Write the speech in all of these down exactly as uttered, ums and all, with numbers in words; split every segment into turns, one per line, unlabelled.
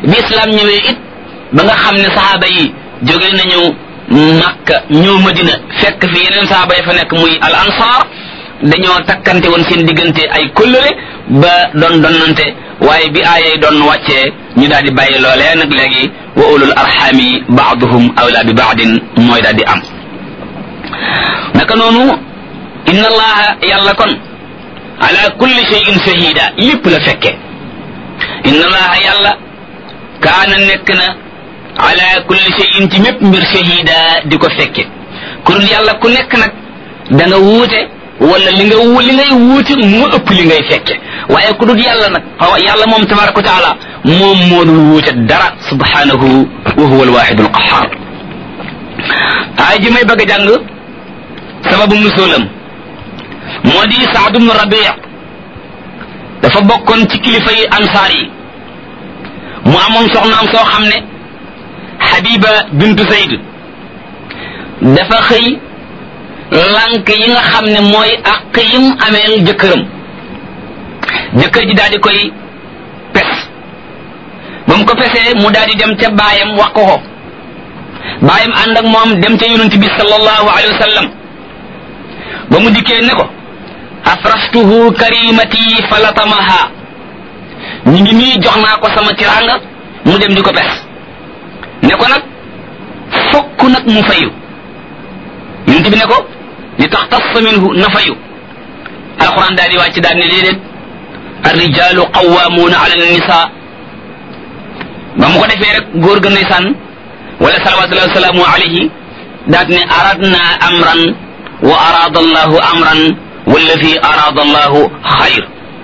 bi islam ñëwee it ba nga xam ne sahaaba yi jóge nañu Makka ñëw Madina fekk fi yeneen sahaaba yi fa nekk muy al ansar dañoo takkante woon seen diggante ay kóllëre ba doon donnante waaye bi aayay doon wàccee ñu daal di bàyyi loolee nag léegi wa ulul arxami baaduhum awla bi baadin mooy daal di am naka noonu inna allaha yàlla kon ala kulli shay'in shahida lépp la fekke inna allaha yàlla kaana nekk na ala kulli shay'in ci mépp mbir shahida di ko fekke ku dul yàlla ku nekk nag da nga wuute wala li nga li ngay wuute mu ëpp li ngay fekke waaye ku dul yàlla nag xaw yàlla moom tabaraka wa taala moom moo dul wuute dara subhanahu wa huwa alwaxidu alqahar ay ji may bëgg a jàng sababu nusulam moo di Saad ibn Rabi' dafa bokkoon ci kilifa yi ansaar yi mu amoon soxnaam soo xam ne Habiba bintu Zayd dafa xëy lànk yi nga xam ne mooy àq yim ameel jëkkëram jëkkër ji daal di koy pes ba mu ko pesee mu daal di dem ca baayam wax ko ko baayam ànd ak moom dem ca yonent bi sallallahu alayhi wa sallam ba mu dikkee ne ko afraftuhu karimati falatamaha ñi ngi nii jox naa ko sama tiranga mu dem di ko pes ne ko nag fokk nag mu fayu yonent bi ne ko li tax tassa minhu na fayu alquran daal di wàcc daal ne déedéet arrijalu qawwamuuna ala nisa ba mu ko defee rek góor ga ndeysaan wala salawatullahi wasalaamu alayhi daal ne aradna amran wa arada allahu amran walladi arada allahu xayr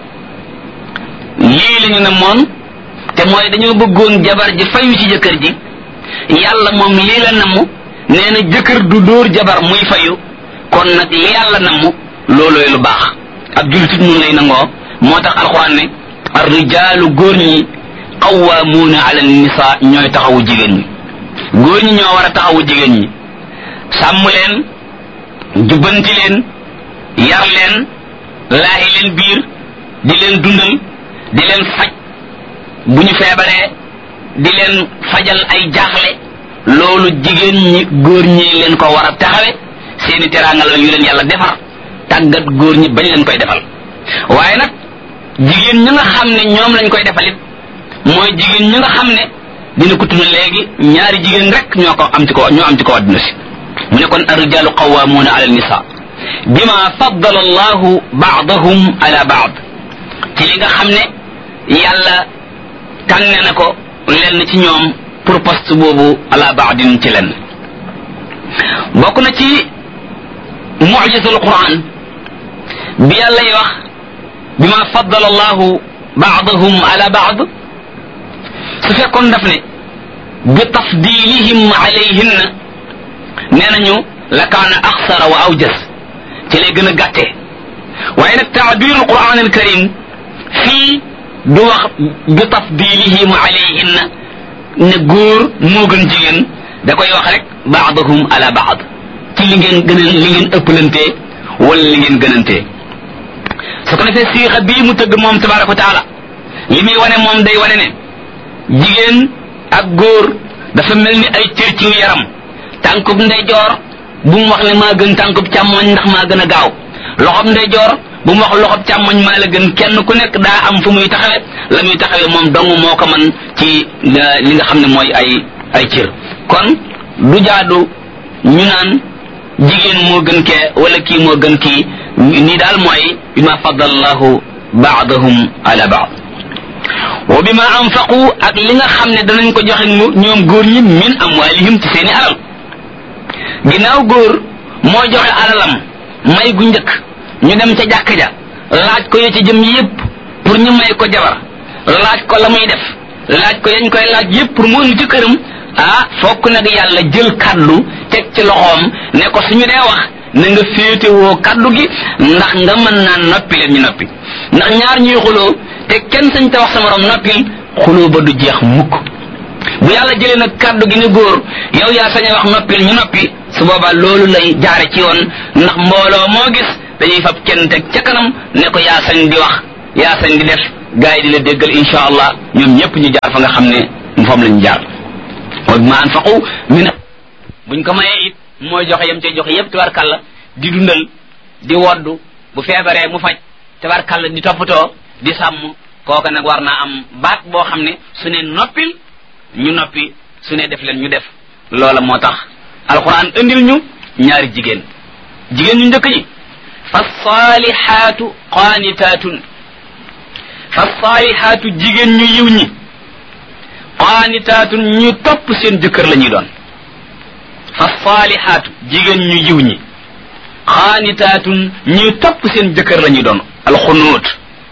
lii la ñu ne moon te mooy dañoo bëggoon jabar ji fayu ci jëkkër ji yàlla moom lii la namm nee na jëkkër du dóor jabar muy fayu kon nag li yàlla namm loolooy lu baax ab jullit mun lay nangoo moo tax alquran ne ar rijaalu góor ñi qawwaamuuna ala nisa ñooy taxawu jigéen ñi góor ñi ñoo war a taxawu jigéen ñi sàmm leen jubbanti leen yar leen laahi leen biir di leen dundal di leen faj bu ñu feebaree di leen fajal ay jaaxle loolu jigéen ñi góor ñi leen ko war a taxawe seeni teraanga la yu leen yàlla defar tàggat góor ñi bañ leen koy defal waaye nag jigéen ñi nga xam ne ñoom lañ koy defalit mooy jigéen ñi nga xam ne dina ko tudd léegi ñaari jigéen rek ñoo ko am ci ko ñoo am ci ko àdduna si mu ne kon ar-rijaalu qawwaamuuna ala an-nisaa bima faddala allahu ba'dahum ala ba'd ci li nga xam ne yàlla tànne na ko lenn ci ñoom pour poste boobu ala ba'din ci lenn bokk na ci mu'jizul Qur'an bi yàlla yi wax bima faddala allahu ba'dahum ala ba'd su fekkoon daf ne bi tafdilihim alayhinna nee nañu la kaana axsara wa awjas ci lay gën a gàttee waaye nag taabirul Qur'an al karim fii du wax bi tafdilihim alayhinna ne góor moo gën jigéen da koy wax rek ba'dahum ala ba'd ci li ngeen gën a li ngeen ëppalantee wala li ngeen gënantee su ko defee siixa bii mu tëgg moom tabaraka wa taala li muy wane moom day wane ne jigéen ak góor dafa mel ni ay cër ci yaram tànkub ndeyjoor bu mu wax ne maa gën tànkub càmmoñ ndax maa gën a gaaw loxob ndeyjoor bu mu wax loxob càmmoñ maa la gën kenn ku nekk daa am fu muy taxawe la muy taxawe moom dong moo ko man ci li nga xam ne mooy ay ay cër kon du jaadu ñu naan jigéen moo gën kee wala kii moo gën kii nii daal mooy bima faddallahu ba'dahum ala ba'd wa bima anfaqu ak li nga xam ne danañ ko joxe ñoom góor ñi min amwalihim ci seeni alal ginnaaw góor moo joxe alalam may gu njëkk ñu dem ca jàkk ja laaj ko yo ci jëm yépp pour ñu may ko jabar laaj ko la muy def laaj ko yañ koy laaj yépp pour mu indi ci këram ah fokk nag yàlla jël kaddu teg ci loxoom ne ko suñu dee wax na nga féetewoo kaddu gi ndax nga mën naa noppi leen ñu noppi ndax ñaar ñuy xuloo te kenn sañ te wax sa morom noppil xuloo ba du jeex mukk bu yàlla jëlee nag kaddu gi ne góor yow yaa sañ a wax noppil ñu noppi su boobaa loolu lay jaare ci yoon ndax mbooloo moo gis dañuy fab kenn teg ca kanam ne ko yaa sañ di wax yaa sañ di def gaa yi di la déggal insha allah ñoom ñëpp ñu jaar fa nga xam ne fam lañ jaar wa bima anfaqu min buñ ko mayee it mooy joxe yam cay joxe yépp tabarkàlla di dundal di woddu bu feebaree mu faj tabarkàlla di toppatoo di sàmm kooka nag war naa am baat boo xam ne su ne noppil ñu noppi su ne def leen ñu def loola moo tax alquran indil ñu ñaari jigéen jigéen ñu njëkk ñi fa saalihaatu qaanitaatun fa saalihaatu jigéen ñu yiw ñi qaanitaatun ñu topp seen jëkkër la ñuy doon fa saalihaatu jigéen ñu yiw ñi qaanitaatun ñu topp seen jëkkër la ñuy doon alxunuut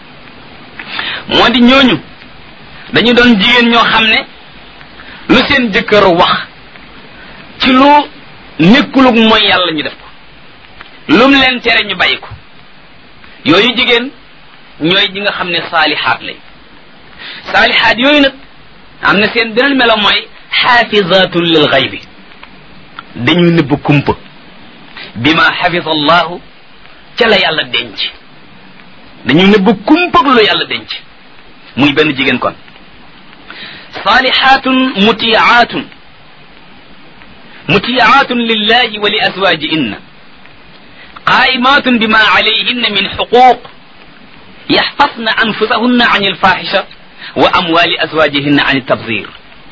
moo di ñooñu dañu doon jigéen ñoo xam ne lu seen jëkkër wax ci lu nekkulug mooy yàlla ñu def ko lum leen tere ñu bàyyi ko yooyu jigéen ñooy ji nga xam ne saalihaat lay saalihaat yooyu nag am na seen beneen melo mooy xaafizaatun lil xaybi dañuy nëbb kumpa bima xafisa allahu ca la yàlla denc dañuy nëbb kumpag lu yàlla denc muy benn jigéen kon saalihaatun mutiaatun mutiaatun lillahi wa li azwajihinna qaimatun bima alayhinna min xuquq yaxfasna anfusahunna an alfahisha wa amwali azwajihinna an altabzir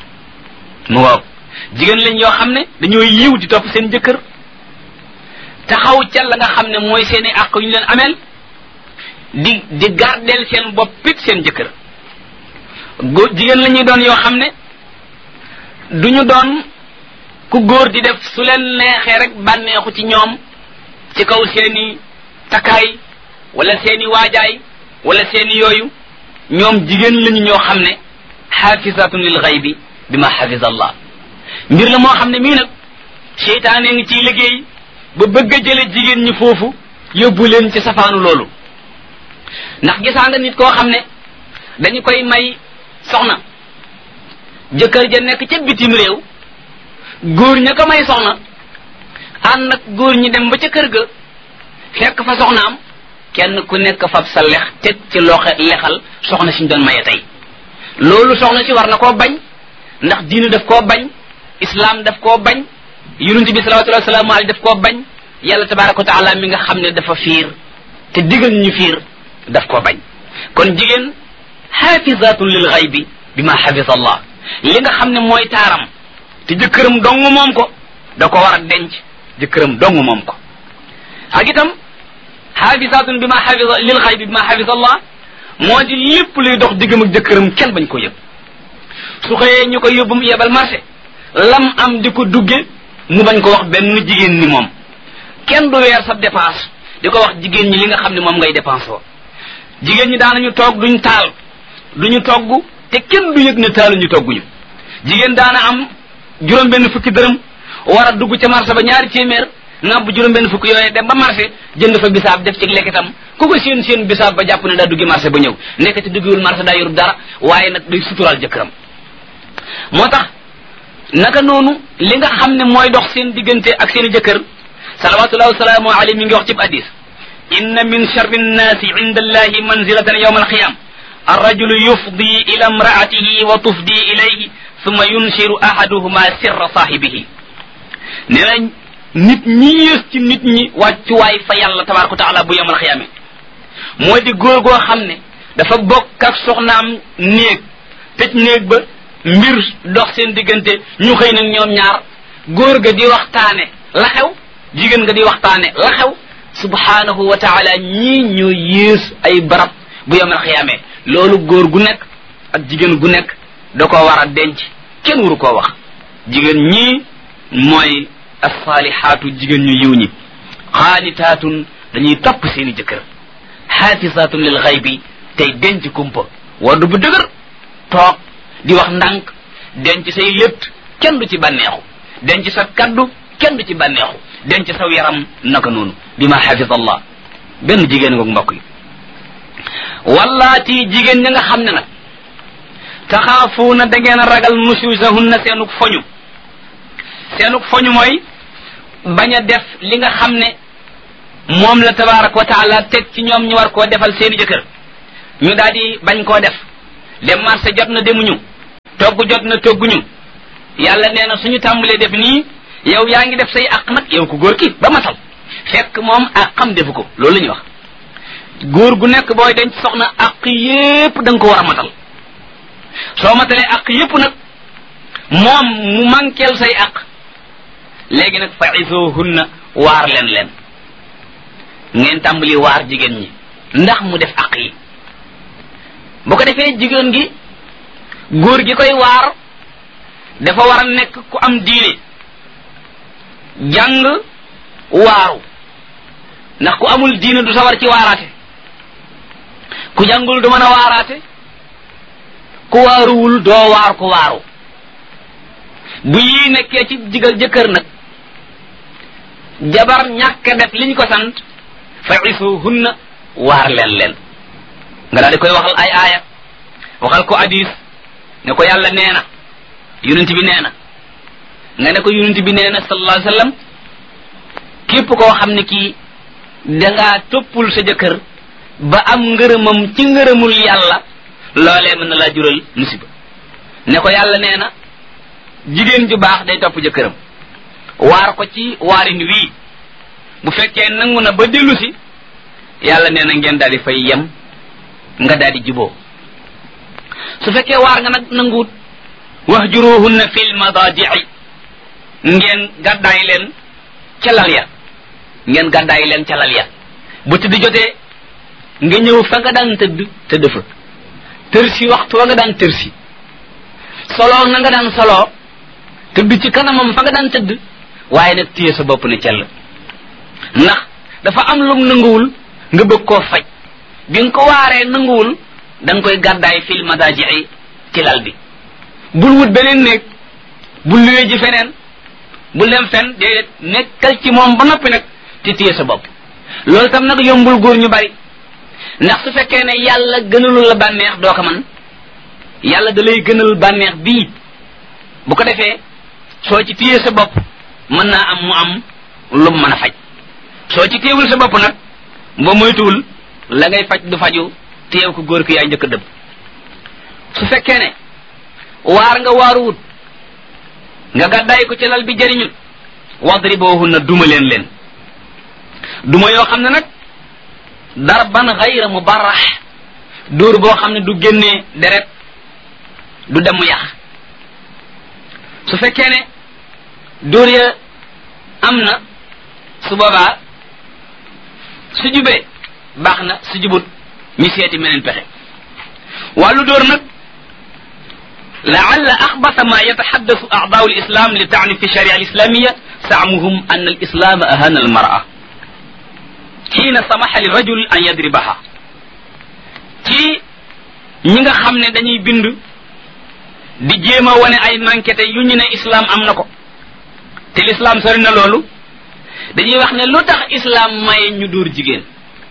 mu waaw jigéen lañ yoo xam ne dañoo yiw di topp seen jëkkër taxaw ca la nga xam ne mooy seen i àq yu ñu leen ameel di di gardeel seen boppit seen jëkkër góor jigéen la ñuy doon yoo xam ne duñu doon ku góor di def su leen neexee rek bànneexu ci ñoom ci kaw seeni takkaay wala seeni waajaay wala seeni yooyu ñoom jigéen lañu ñoo xam ne xaafisatun lil xaybi bima xafisa allah mbir la moo xam ne mii nag seytaane ngi ciy liggéey ba bëgg a jële jigéen ñi foofu yóbbu leen ci safaanu loolu ndax gisaa nga nit koo xam ne dañu koy may soxna jëkkër ja nekk ca bitim réew góor ña ko may soxna ànd nag góor ñi dem ba ca kër ga fekk fa soxnaam kenn ku nekk fab sa lex teg ci loxe lexal soxna siñ doon maye tey loolu soxna si war na koo bañ ndax diine daf koo bañ islam daf koo bañ yonent bi salawatullahi wasalaamu alayhi daf koo bañ yàlla tabaraka wa taala mi nga xam ne dafa fiir te digal ñu fiir daf koo bañ kon jigéen xaafizatun lil xaybi bima xafisa allah li nga xam ne mooy taaram te jëkkëram dong moom ko da ko war a denc jëkkëram dong moom ko ak itam xaafizatun bima xafisa lil xaybi bima xafisa allah moo di lépp luy dox diggam ak jëkkëram kenn bañ ko yëg su xëyee ñu ko yóbbu mu yebal marché lam am di ko dugge mu bañ ko wax benn jigéen ni moom kenn du weer sa dépense di ko wax jigéen ñi li nga xam ne moom ngay dépense woo jigéen ñi daanañu toog duñ taal duñu togg te kenn du yëg ne taaluñu togguñu jigéen daana am juróom benn fukki dërëm war a dugg ca marché ba ñaari téeméer nga bu juróom benn fukki yooyee dem ba marché jënd fa bisaab def ci lekkitam ku ko seen seen bisaab ba jàpp ne daa duggi marché ba ñëw nekkati duggiwul marché daa yorub dara waaye nag day suturaal jëkkëram moo tax naka noonu li nga xam ne mooy dox seen diggante ak seen i jëkkër salawatullahi wasalaamu alayhi mi ngi wax ci hadis inna min charri nnaasi inda allahi manzilatan yawma alqiyama arrajulu yufdi ila imraatihi wa tufdi ilayhi summa yunshiru ahaduhuma sirra saahibihi nee na nit ñi yées ci nit ñi wàccuwaay fa yàlla tabaraka wa taala bu yawmal xiyaama moo di góor goo xam ne dafa bokk ak soxnaam néeg tëj néeg ba mbir dox seen diggante ñu xëy nag ñoom ñaar góor ga di waxtaane la xew jigéen nga di waxtaane la xew subhanahu wa taala ñii ñoo yées ay barab bu yawmal xiyaama loolu góor gu nekk ak jigéen gu nekk da ko war a denc kenn waru koo wax jigéen ñii mooy assaalihaatu jigéen ñu yiw ñi xaanitaatun dañuy topp seeni jëkkër xaafisaatun lil xaybi tey denc kumpa waddu bu dëgër toog di wax ndànk denc say létt kenn du ci bànneexu denc sa kaddu kenn du ci bànneexu denc saw yaram naka noonu bima xafisa allah benn jigéen ngoog mbokk yi wallaati jigéen ña nga xam ne nag taxaafuuna da ngeen a ragal nusuusahunna seenuk foñu seenuk foñu mooy bañ a def li nga xam ne moom la tabaraka wa taala teg ci ñoom ñu war koo defal seeni jëkkër ñu daal di bañ koo def dem marché jot na demuñu togg jot na togguñu yàlla nee na suñu tàmbalee def nii yow yaa ngi def say àq nag yow ku góor ki ba matal fekk moom àqam defu ko loolu la ñuy wax góor gu nekk booy denc soxna àq yépp da nga ko war a matal soo matalee àq yépp nag moom mu manqueel say àq léegi nag fa izuhunna waar leen leen ngeen tàmbali waar jigéen ñi ndax mu def àq yi bu ko defee jigéen gi góor gi koy waar dafa war a nekk ku am diine jàng waaru ndax ku amul diine du sawar ci waaraate ku jàngul du mën a waaraate ku waaruwul doo waar ku waaru bu yii nekkee ci jigal jëkkër nag jabar ñàkk def liñ ko sant fa isuhunna waar leen leen nga daal di koy waxal ay aaya waxal ko hadis ne ko yàlla nee na yonent bi nee na nga ne ko yonent bi nee na sallallahu alayhi wasallam képp koo xam ne kii dangaa toppul sa jëkkër ba am ngërëmam ci ngërëmul yàlla loolee mën na laa jural musiba ne ko yàlla nee na jigéen ju baax day topp jëkkëram waar ko ci waarin wii bu fekkee nangu na ba dellu si yàlla nee na ngeen daal di fay yem nga daal di juboo su fekkee waar nga nag nanguwut wahjuruhunna fil madaji'i ngeen gàddaay leen ca lal ya ngeen gàddaay leen ca lal ya bu tëdd jotee nga ñëw fa nga daan tëdd tëdd fa tërsi waxtu wa nga daan tërsi soloo na nga daan soloo tëdd ci kanamam fa nga daan tëdd waaye nag téye sa bopp ne cell ndax dafa am lum nanguwul nga bëgg koo faj bi nga ko waaree nanguwul da nga koy gàddaay fil madaji'i ci lal bi bul wut beneen néeg bul luwee ji feneen bul dem fen déedéet nekkal ci moom ba noppi nag te téye sa bopp loolu tam nag yombul góor ñu bari ndax su fekkee ne yàlla gënalul la bànneex doo ko man yàlla da lay gënal bànneex bii bu ko defee soo ci téye sa bopp mën naa am mu am lu mën a faj soo ci téewul sa bopp nag ba moytuwul la ngay faj du faju téew ko góor ki yaay njëkk a dëbb su fekkee ne waar nga waaruwut nga gàddaay ko ci lal bi jëriñul wadribuhunna duma leen leen duma yoo xam ne nag darban ghayra mubarrah dóor boo xam ne du génnee deret du dem yax su fekkee ne dóor ya am na su boobaa su jubee baax na su jubut ñu seeti meneen pexe wàllu dóor nag لعل أخبث ما يتحدث أعضاء الإسلام لتعني في الشريعة الإسلامية زعمهم أن الإسلام أهان المرأة حين سمح للرجل أن يضربها ci ñi nga xam ne dañuy bind di jéema wane ay manquete yu ñu ne islam am na ko te l'islam sori na loolu dañuy wax ne lu tax islam maye ñu dóor jigéen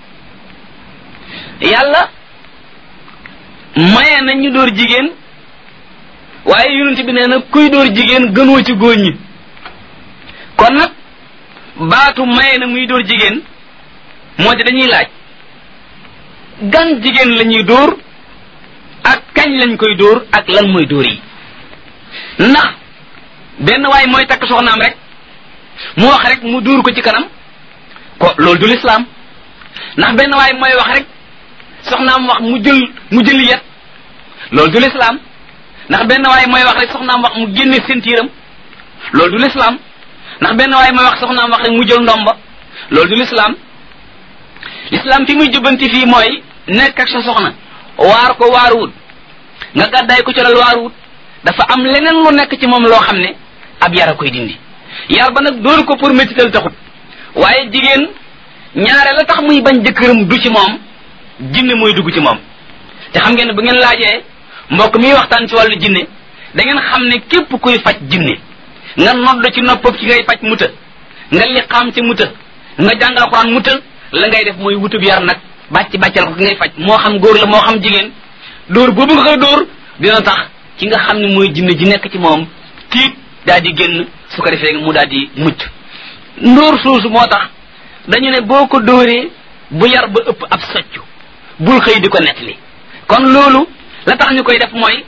yàlla maye na ñu dóor jigéen waaye yonent bi nee na kuy dóor jigéen gënoo ci góor ñi kon nag baatu maye na muy dóor jigéen moo di dañuy laaj gan jigéen la ñuy dóor ak kañ lañ koy dóor ak lan mooy dóor yi ndax benn waay mooy takk soxnaam rek mu wax rek mu dóor ko ci kanam ko loolu du lislaam ndax benn waay mooy wax rek soxnaam wax mu jël mu jëli yet loolu du lislaam ndax benn waay mooy wax rek soxnaam wax mu génne sentiiram loolu du lislaam ndax benn waay mooy wax soxnaam wax rek mu jël ndomba loolu du lislaam lislaam fi muy jubbanti fii mooy nekk ak sa soxna waar ko waaruwut nga gàddaay ko ci lal waaruwut dafa am leneen lu nekk ci moom loo xam ne ab yar a koy dindi yar ba nag dóor ko pour métital taxut waaye jigéen ñaare la tax muy bañ jëkkëram du ci moom jinne mooy dugg ci moom te xam ngeen ne bu ngeen laajee mbokk mi waxtaan ci wàllu jinne da ngeen xam ne képp kuy faj jinne nga nodd ci noppam ci ngay faj muta nga liqaam ci muta nga jàngal Alxuraan muta la ngay def mooy wutub yar nag bàcc bàccal ko ki ngay faj moo xam góor la moo xam jigéen dóor boobu nga koy dóor dina tax ci nga xam ne mooy jinne ji nekk ci moom tiit daal di génn su ko defee mu daal di mucc ndóor soosu moo tax dañu ne boo ko dóoree bu yar ba ëpp ab soccu bul xëy di ko nettali kon loolu la tax ñu koy def mooy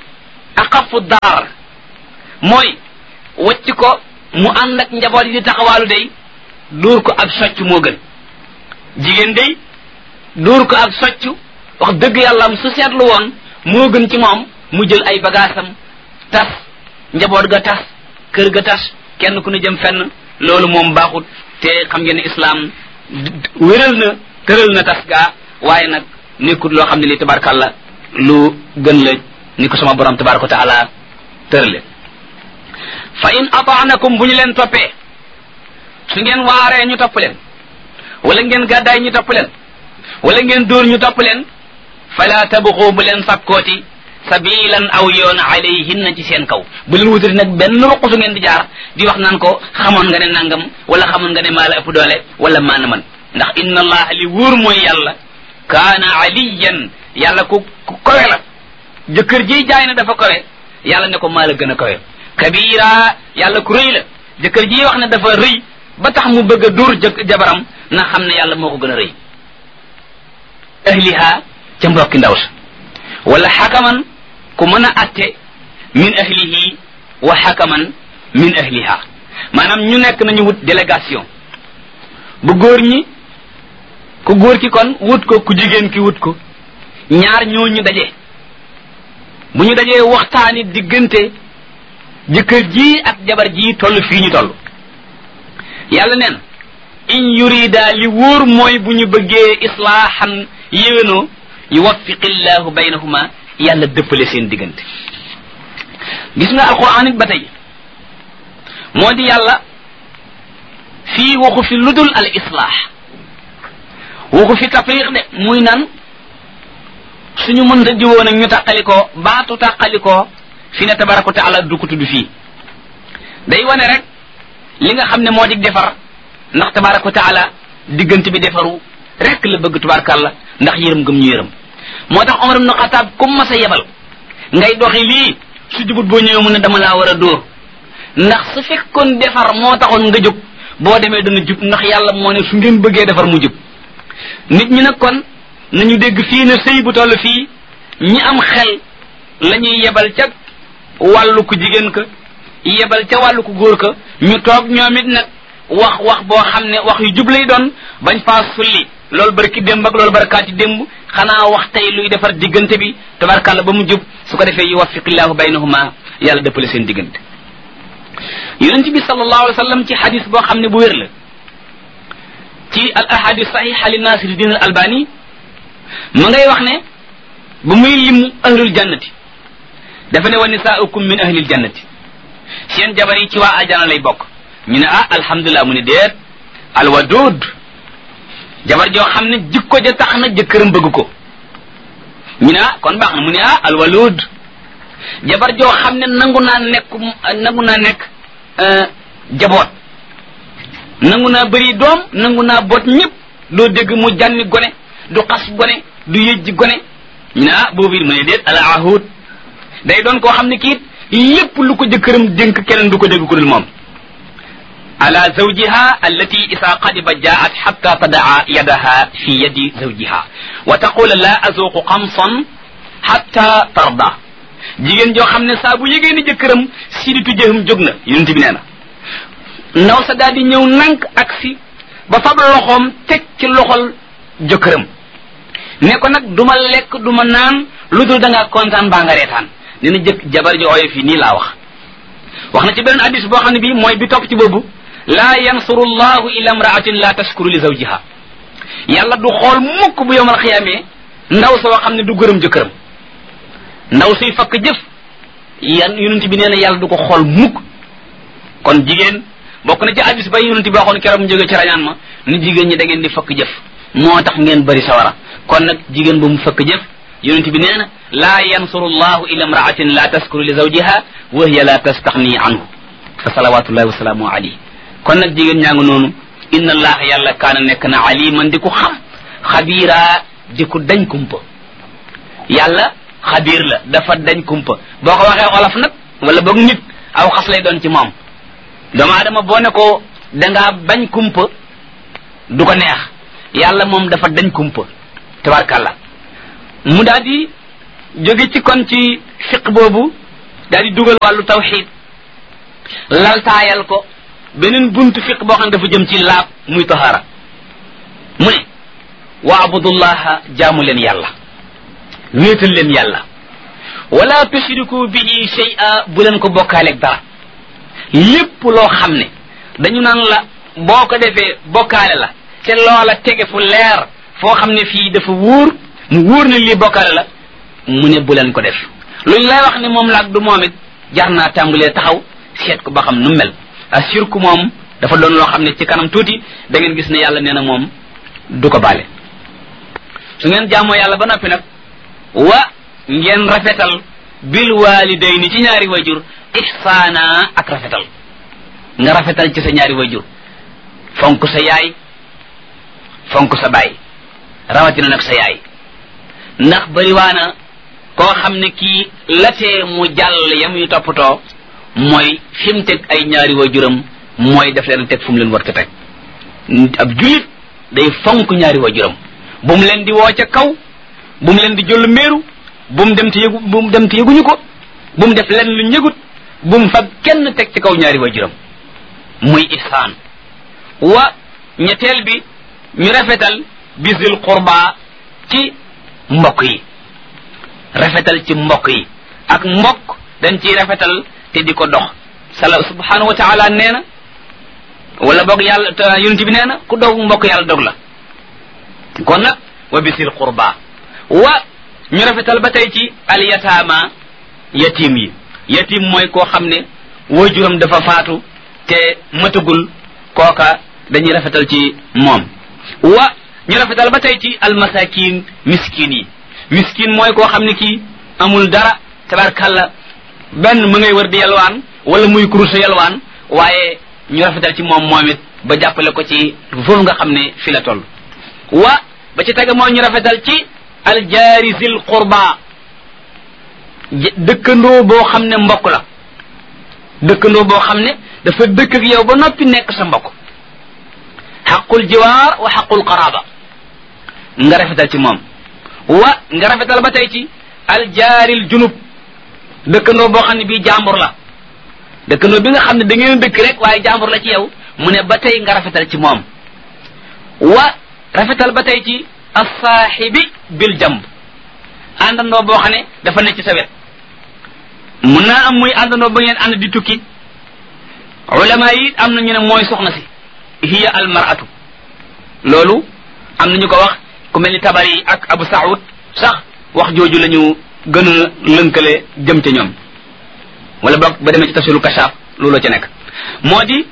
aqafu daar mooy wacc ko mu ànd ak njaboot yi di taxawaalu day dóor ko ak socc moo gën jigéen day dóor ko ak socc wax dëgg yàlla am su seetlu woon moo gën ci moom mu jël ay bagaasam tas njaboot ga tas kër ga tas kenn ku ne jëm fenn loolu moom baaxut te xam ngeen ne islam wéral na tëral na tas gaa waaye nag nekkut loo xam ne li tabarkàlla lu gën la ni ko sama borom tabaraka wa taala tërale fa in ataanakum bu ñu leen toppee su ngeen waaree ñu topp leen wala ngeen gàddaay ñu topp leen wala ngeen dóor ñu topp leen fala tabxu bu leen sakkooti sabilan aw yoon alayhinna ci seen kaw bu leen wutati nag benn ruq su ngeen di jaar di wax naan ko xamoon nga ne nangam wala xamoon nga ne maa la ëpp doole wala maa na man ndax inna allaha li wóor mooy yàlla kaana aliyan yàlla ku ku kowe la jëkkër ji jaay na dafa kowe yàlla ne ko maa la gën a kowe kabira yàlla ku rëy la jëkkër ji wax ne dafa rëy ba tax mu bëgg a dóor jëkk jabaram na xam ne yàlla moo ko gën a rëy ahliha ca mbokki ndaw sa wala xakaman ku mën a atte min ahlihi wa xakaman min ahliha maanaam ñu nekk nañu wut délégation bu góor ñi ku góor ki kon wut ko ku jigéen ki wut ko ñaar ñooñu daje bu ñu dajee waxtaani diggante jëkkër ji ak jabar ji toll fii ñu toll yàlla neen in yurida li wóor mooy bu ñu bëggee islaahan yéwénoo yuwaffiqillahu baynahuma yàlla dëppale seen diggante gis nga alquran it ba tey moo di yàlla fii waxu fi ludul al islaax waxu fi tafriq de muy nan suñu mënta diwoon ak ñu tàqalikoo baatu tàqalikoo fi ne tabaraka wa taala du ko tudd fii day wane rek li nga xam ne moo di defar ndax tabaraka wa taala diggante bi defaru rek la bëgg tubaarkàlla ndax yërëm gëm ñu yërëm moo tax Omar ibn Khattab comme ma sa yebal ngay doxi lii su jubut boo ñëwee mu ne dama laa war a dóor ndax su fekkoon defar moo taxoon nga jóg boo demee dana jub ndax yàlla moo ne su ngeen bëggee defar mu jub nit ñi nag kon nañu dégg fii ne sëy bu toll fii ñi am xel la ñuy yebal ca wàllu ku jigéen ka yebal ca wàllu ku góor ka ñu toog ñoom it nag wax wax boo xam ne wax yu jub lay doon bañ faa sulli loolu barki démb ak loolu barkaati démb xanaa wax tey luy defar diggante bi tabarkàlla ba mu jub su ko defee yuwaffiqillahu baynahuma yàlla dëppale seen diggante yonent bi sallallahu alayhi wa sallam ci xadis boo xam ne bu wér la ci al ahadis sahiha li Nasiruddin al Albani ma ngay wax ne bu muy lim ahlul jannati dafa ne wa nisaaukum min ahlil jannati seen jabar yi ci waa aljana lay bokk ñu ne ah alhamdulilah mu ne déet alwadud jabar joo xam ne jikko ja tax na jëkkëram bëgg ko ñu ne ah kon baax na mu ne ah alwalud jabar joo xam ne nangu naa nekk nangu naa nekk jaboot nangu naa bëri doom nangu naa boot ñëpp doo dégg mu jànni gone du xas gone du yëjji gone ñu ne ah boobu it mu ne déet al ahud day doon koo xam ne kiit lépp lu ko jëkkëram dénk keneen du ko dégg ku dul moom ala zawjiha allati isa qadiba jaat hatta tadaa yadaha fi yadi zawjiha wa taqula la azuqu xamsan hatta tarda jigéen joo xam ne saa bu yégee ni jëkkëram siditu jëxam jóg na yonent bi nee na ndaw sa daal di ñëw nank ak si ba fab loxoom teg ci loxol jëkkëram ne ko nag du ma lekk du ma naan lu dul da ngaa kontaan baa nga reetaan nee na jëkk jabar ji ooyo fii nii laa wax wax na ci beneen hadis boo xam ne bii mooy bi topp ci boobu laa yansuru llahu ila imraatin la tashkuru li zawjiha yàlla du xool mukk bu yowmal xiyaamee ndaw soo xam ne du gërëm jëkkëram ndaw suy fakk jëf yan yonent bi nee na yàlla du ko xool mukk kon jigéen bokk na ci hadis ba yonent bi waxoon keroog mu jóge ci rañaan ma ni jigéen ñi da ngeen di fakk jëf moo tax ngeen bëri sawara kon nag jigéen ba mu fakk jëf yonent bi nee na laa yansuru llahu ila imraatin la taskuru li zawjiha wa hiya la tastaxni anhu fa salawatullahi wa salaamu alayhi kon nag jigéen ñaa ngi noonu inna allaha yàlla kaana nekk na aliman di ko xam xabiira di ko dañ kumpa yàlla xabiir la dafa dañ kumpa boo ko waxee olof nag wala boog nit aw xas lay doon ci moom doomu aadama boo ne ko dangaa bañ kumpa du ko neex yàlla moom dafa dañ kumpa tabarkàlla mu daal di jóge ci kon ci fiq boobu daal di dugal wàllu tawxid laltaayal ko beneen buntu fiq boo xam ne dafa jëm ci laab muy tahaara mu ne wa abudullaha jaamu leen yàlla wéetal leen yàlla wala tushriku bihi shay'a bu leen ko bokkaaleeg dara lépp loo xam ne dañu naan la boo ko defee bokkaale la te loola tege fu leer foo xam ne fii dafa wóor mu wóor ne lii bokkaale la mu ne bu leen ko def luñ lay wax ne moom laag du moom it jar naa tàmbalee taxaw seet ko ba xam nu mel ashirku moom dafa doon loo xam ne ci kanam tuuti da ngeen gis ne yàlla nee na moom du ko baale su ngeen jaamoo yàlla ba noppi nag wa ngeen rafetal bil walidayni ci ñaari wayjur ihsaana ak rafetal nga rafetal ci sa ñaari wayjur fonk sa yaay fonk sa baay rawatina nag sa yaay ndax bariwaana koo xam ne kii latee mu jàll yam yu toppatoo mooy fi mu teg ay ñaari waajuram mooy def leen teg fu mu leen war a teg ab julit day fonk ñaari waajuram bu mu leen di woo ca kaw bu mu leen di jël meeru bu mu dem te yëgu bu mu dem te yëguñu ko bu mu def leen lu ñëgut bu mu fab kenn teg ci kaw ñaari waajuram muy ihsaan wa ñetteel bi ñu rafetal bisil qurba ci mbokk yi rafetal ci mbokk yi ak mbokk dañ ciy rafetal te di ko dox sala subhanahu wa taala nee na wala boog yàlla yonent bi nee na ku dog mbokk yàlla dog la kon nag wa bisil qurba wa ñu rafetal ba tey ci al yataama yatim yi yatim mooy koo xam ne waajuram dafa faatu te matagul kooka dañuy rafetal ci moom wa ñu rafetal ba tey ci al masakin miskin yi miskin mooy koo xam ne kii amul dara tabarkalla benn mu ngay wër di yalwaan wala muy kurus yalwaan waaye ñu rafetal ci moom moom it ba jàppale ko ci foofu nga xam ne fi la toll wa ba ci tege mooy ñu rafetal ci aljaari zil qurba dëkkandoo boo xam ne mbokk la dëkkandoo boo xam ne dafa dëkk ak yow ba noppi nekk sa mbokk xaqul jiwaar wa xaqul qaraba nga rafetal ci moom wa nga rafetal ba tey ci aljaaril junub dëkkandoo boo xam ne bii jàmbur la dëkkandoo bi nga xam ne da ngeen dëkk rek waaye jàmbur la ci yow mu ne ba tey nga rafetal ci moom wa rafetal ba tey ci assaaxibi bil jamb àndandoo boo xam ne dafa nekk ci sa wet mun naa am muy àndandoo ba ngeen ànd di tukki ulama yi am na ñu ne mooy soxna si hiya al mar'atu loolu am na ñu ko wax ku mel ni Tabari ak Abu Saoud sax wax jooju la ñu gën a lënkale jëm ca ñoom wala boog ba demee ci tafsiru Kashaaf looloo ca nekk moo di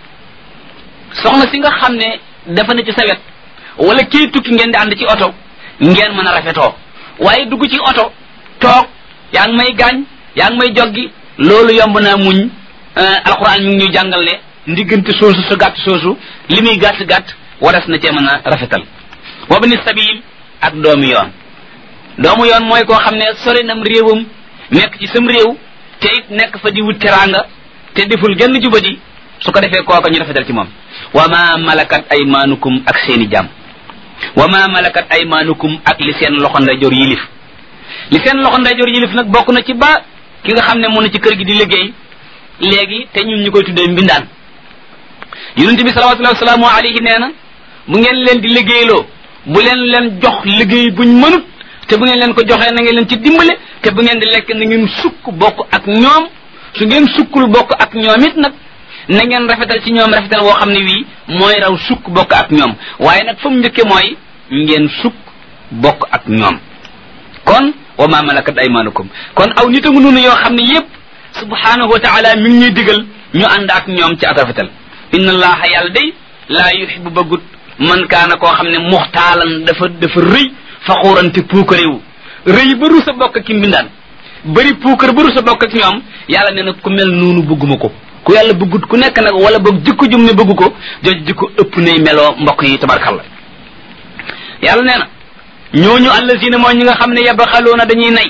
soxna si nga xam ne dafa ne ci sa wet wala kii tukki ngeen di ànd ci oto ngeen mën a rafetoo waaye dugg ci oto toog yaa ngi may gaañ yaa ngi may joggi loolu yomb naa muñ alquran mi ngi ñuy jàngal ne ndiggante soosu sa gàtt soosu li muy gàtt gàtt waras na cee mën a rafetal wabni sabil ak doomu yoon doomu yoon mooy koo xam ne sori nam réewam nekk ci sam réew te it nekk fa di wut teraanga te deful genn jubadi su ko defee kooka ñu rafetal ci moom wa ma malakat aymaanukum ak seeni jaam wa ma malakat aymaanukum ak li seen loxo ndeyjoor yilif li seen loxo ndeyjoor yilif nag bokk na ci ba ki nga xam ne mu na ci kër gi di liggéey léegi te ñun ñu koy tuddee mbindaan yonent bi salawatullahi wasalaamu alayhi nee na bu ngeen leen di liggéeyloo bu leen leen jox liggéey buñ mënut te bu ngeen leen ko joxee na ngeen leen ci dimbale te bu ngeen di lekk na ngeen sukk bokk ak ñoom su ngeen sukkul bokk ak ñoom it nag na ngeen rafetal ci ñoom rafetal woo xam ne wii mooy raw sukk bokk ak ñoom waaye nag fa mu njëkke mooy ngeen sukk bokk ak ñoom kon wa ma malakat aymanukum kon aw nit a ngi noonu yoo xam ne yépp subhanahu wa taala mi ngi ñuy digal ñu ànd ak ñoom ci ak rafetal inna allaha yàlla day laa yuhibbu bëggut man kaana koo xam ne muxtaalan dafa dafa rëy faxuurante puukaréewu rëy ba rusa bokk ki mbindaan bëri puukar ba rusa bokk ak ñoom yàlla nee na ku mel noonu bëgguma ko ku yàlla bëggut ku nekk nag wala boog jikko jum ne bëgg ko jooju jikko ëpp nay meloo mbokk yi tabarkalla yàlla nee na ñooñu allazina mooy ñi nga xam ne yabxaluuna dañuy nay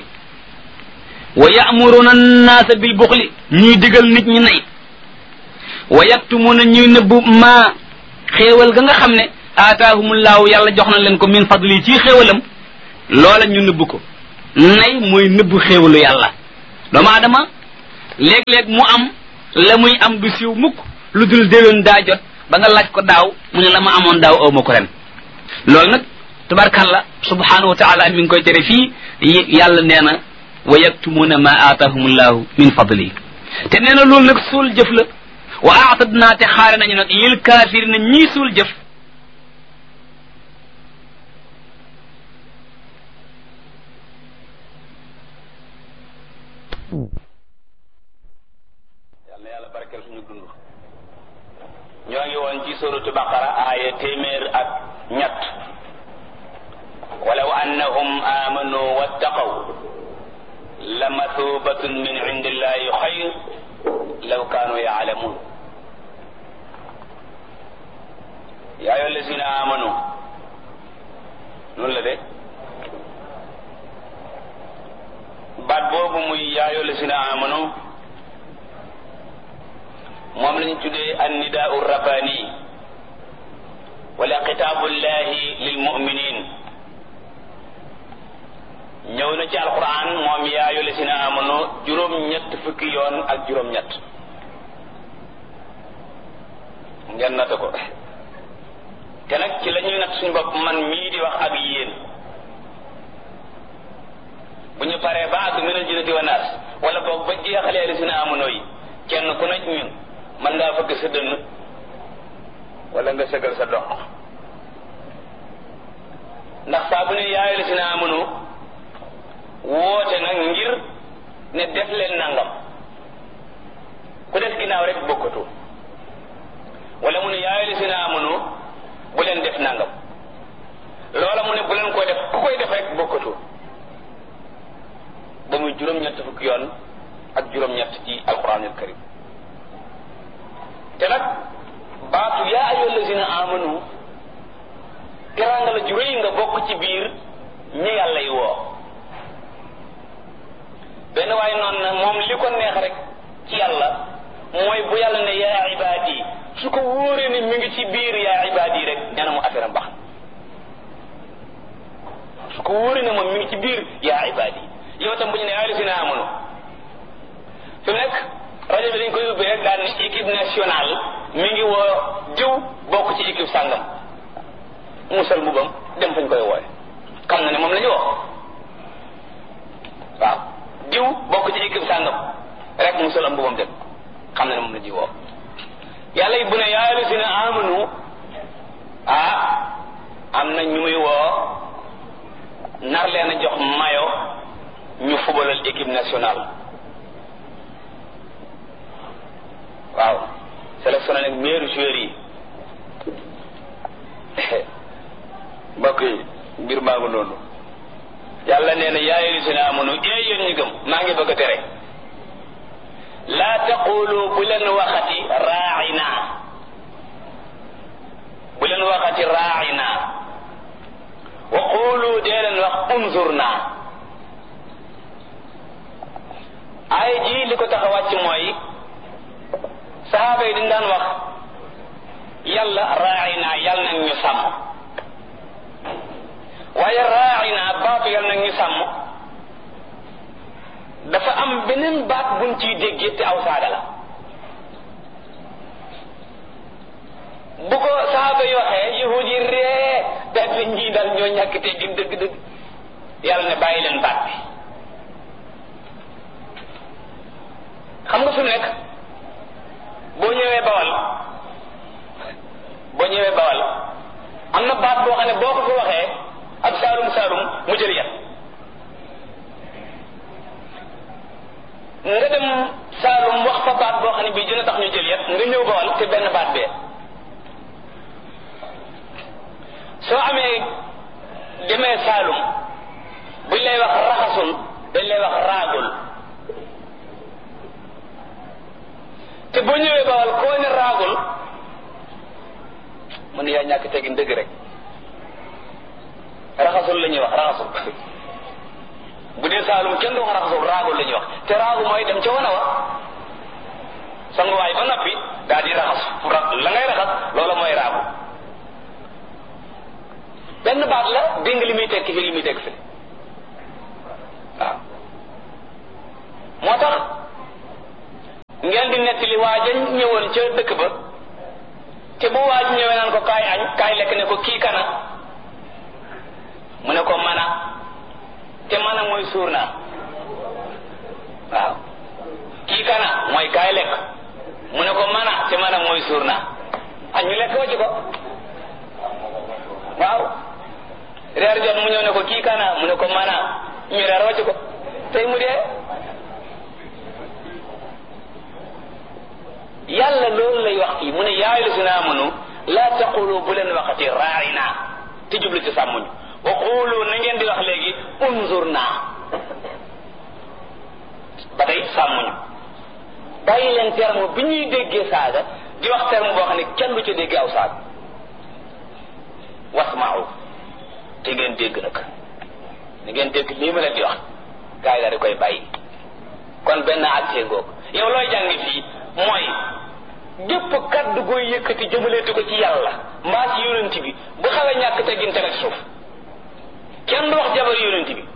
wa ya'muruna an-naasa bil buxli ñuy digal nit ñi nay wa yaktumuna ñuy nëbbu maa xéewal ga nga xam ne aataahumullaahu yàlla jox na leen ko min fadli ci xéewalam loola ñu nëbbu ko nay mooy nëbbu xéewalu yàlla doomu aadama léeg-léeg mu am la muy am du siiw mukk lu dul déwén daa jot ba nga laaj ko daaw mu ne la ma amoon daaw aw ma ko ren loolu nag tabarkalla subhanahu wa taala mi ngi koy tere fii yàlla nee na wa yaktumuna ma aatahumullahu min fadli te nee na loolu nag suul jëf la wa aatadnaa te xaare nañu nag lil kaafirina ñii suul jëf
yàlla yàlla barkeel suñu dund ñoo ngi woon ci suratu baqara aaya téeméer ak ñett walaw annahum amanu wattaqaw la mathubatun min indillahi xayr law kaanu yaalamun yaa ayyuha allazina amanu noonu la de baat boobu muy yaa ayyuha allazina amanu moom lañu tuddee annidaau rabbani wala xitaabullahi lil muminin ñëw na ci alquran moom yaa ayyuha allazina amanu juróom-ñett fukki yoon ak juróom-ñett ngeen natt ko te nag ci la ñuy natt suñu bopp man mii di wax ak yéen bu ñu paree ba ak minal jinnati wa naas wala boog ba jeexalee allazina amanu yi kenn ku nekk ñun man ngaa fëgg sa dënn wala nga sëgal sa dox ndax saa bu ne yaa ayyuha allazina amanu woote nag ngir ne def leen nangam ku def ginnaaw rek bokkatu wala mu ne yaa ayyuha allazina amanu bu leen def nangam loola mu ne bu leen koy def ku koy def rek bokkatu ba muy juróom-ñett fukki yoon ak juróom-ñett ci alquranul karim te nag baatu yaa ayyuha allazina amanu teraanga la ju rëy nga bokk ci biir ñi yàlla yi woo benn waaye noonu na moom li ko neex rek ci yàlla mooy bu yàlla ne yaa ibaadi su ko wóoree ne mi ngi ci biir yaa ibaadi rek nee na mu affaire am baax su ko wóoree ne moom mi ngi ci biir yaa ibaadi yow tam bu ñu ne yaa allazina amanu fi mu nekk rajo bi dañ koy ubbi rek daal ni équipe nationale mi ngi woo diw bokk ci équipe sàngam musal mbubam dem fañ koy wooye xam na ne moom la ñu woo waaw diw bokk ci équipe sàngam rek musal am mbubam dem xam na ne moom la ñuy woo yàlla yi bu ne yaa allazina amanu ah am na ñu muy woo nar leen a jox mayo ñu fubalal équipe nationale waaw sélectionné nag meilleur joueur yi mbokk yi mbir maa ngi noonu yàlla nee na yaa ayyuha allazina amanu ee yéen ñi gëm maa ngi bëgg a tere laa taqulu bu leen waxati raa'ina bu leen waxati raa'ina wa qulu dee leen wax unzurna ay ji li ko tax a wàcc mooy sahaaba yi dañ daan wax yàlla raa'ina yàlla nag ñu sàmm waaye raa'ina baatu yàlla nag ñu sàmm dafa am beneen baat buñ ciy déggee te aw saaga la bu ko sahaaba yi waxee yahud yi ree daal di ñii daal ñoo ñàkk teggin dëgg-dëgg yàlla ne bàyyi leen baat bi xam nga fi mu nekk boo ñëwee bawal boo ñëwee bawal am na baat boo xam ne boo ko fi waxee ab saalum saalum mu jël yat nga dem saalum wax fa baat boo xam ne bii dina tax ñu jël yat nga ñëw bawal te benn baat bee soo amee demee saalum buñ lay wax raxasul dañ lay wax raagul te boo ñëwee bawal koo ne raagul man yaa ñàkk teggin dëgg rek raxasul la ñuy wax raxasul bu dee saalum kenn du wax raxasul raagul la ñuy wax te raagu mooy dem ca wana wa sanguwaay ba noppi daal di raxas la ngay raxas loola mooy raagu benn baat la dégg nga li muy tekki fi li muy tekki fi waaw moo tax ngeen di nettali waaja ñëwoon ca dëkk ba te bu waaj ñëwee naan ko kaay añ kaay lekk ne ko kii kana mu ne ko mana te mana mooy suur naa waaw kii kana mooy kaay lekk mu ne ko mana te mana mooy suur naa añ ñu lekk wacc ko waaw reer jot mu ñëw ne ko kii kana mu ne ko mana ñu reer wacc ko tey mu dee yàlla loolu lay wax fii mu ne yaa ayyuhallazina amanu laa taqulu bu leen waxati raa'ina te jublu ci sàmmuñu wa qulu na ngeen di wax léegi unzurna ba tey sàmmuñu bàyyi leen terme bi ñuy déggee saaga di wax terme boo xam ne kenn du ca déggee aw saaga wasma'u te ngeen dégg nag ni ngeen dégg lii ma leen di wax gaa yi daal di koy bàyyi kon benn àttee ngoog yow looy jàngi fii mooy gépp kaddu gooy yëkkati jëmaleeti ko ci yàlla mbaa ci yonent bi bu xawee ñàkk teggin teg ak suuf kenn du wax jabar yonent bi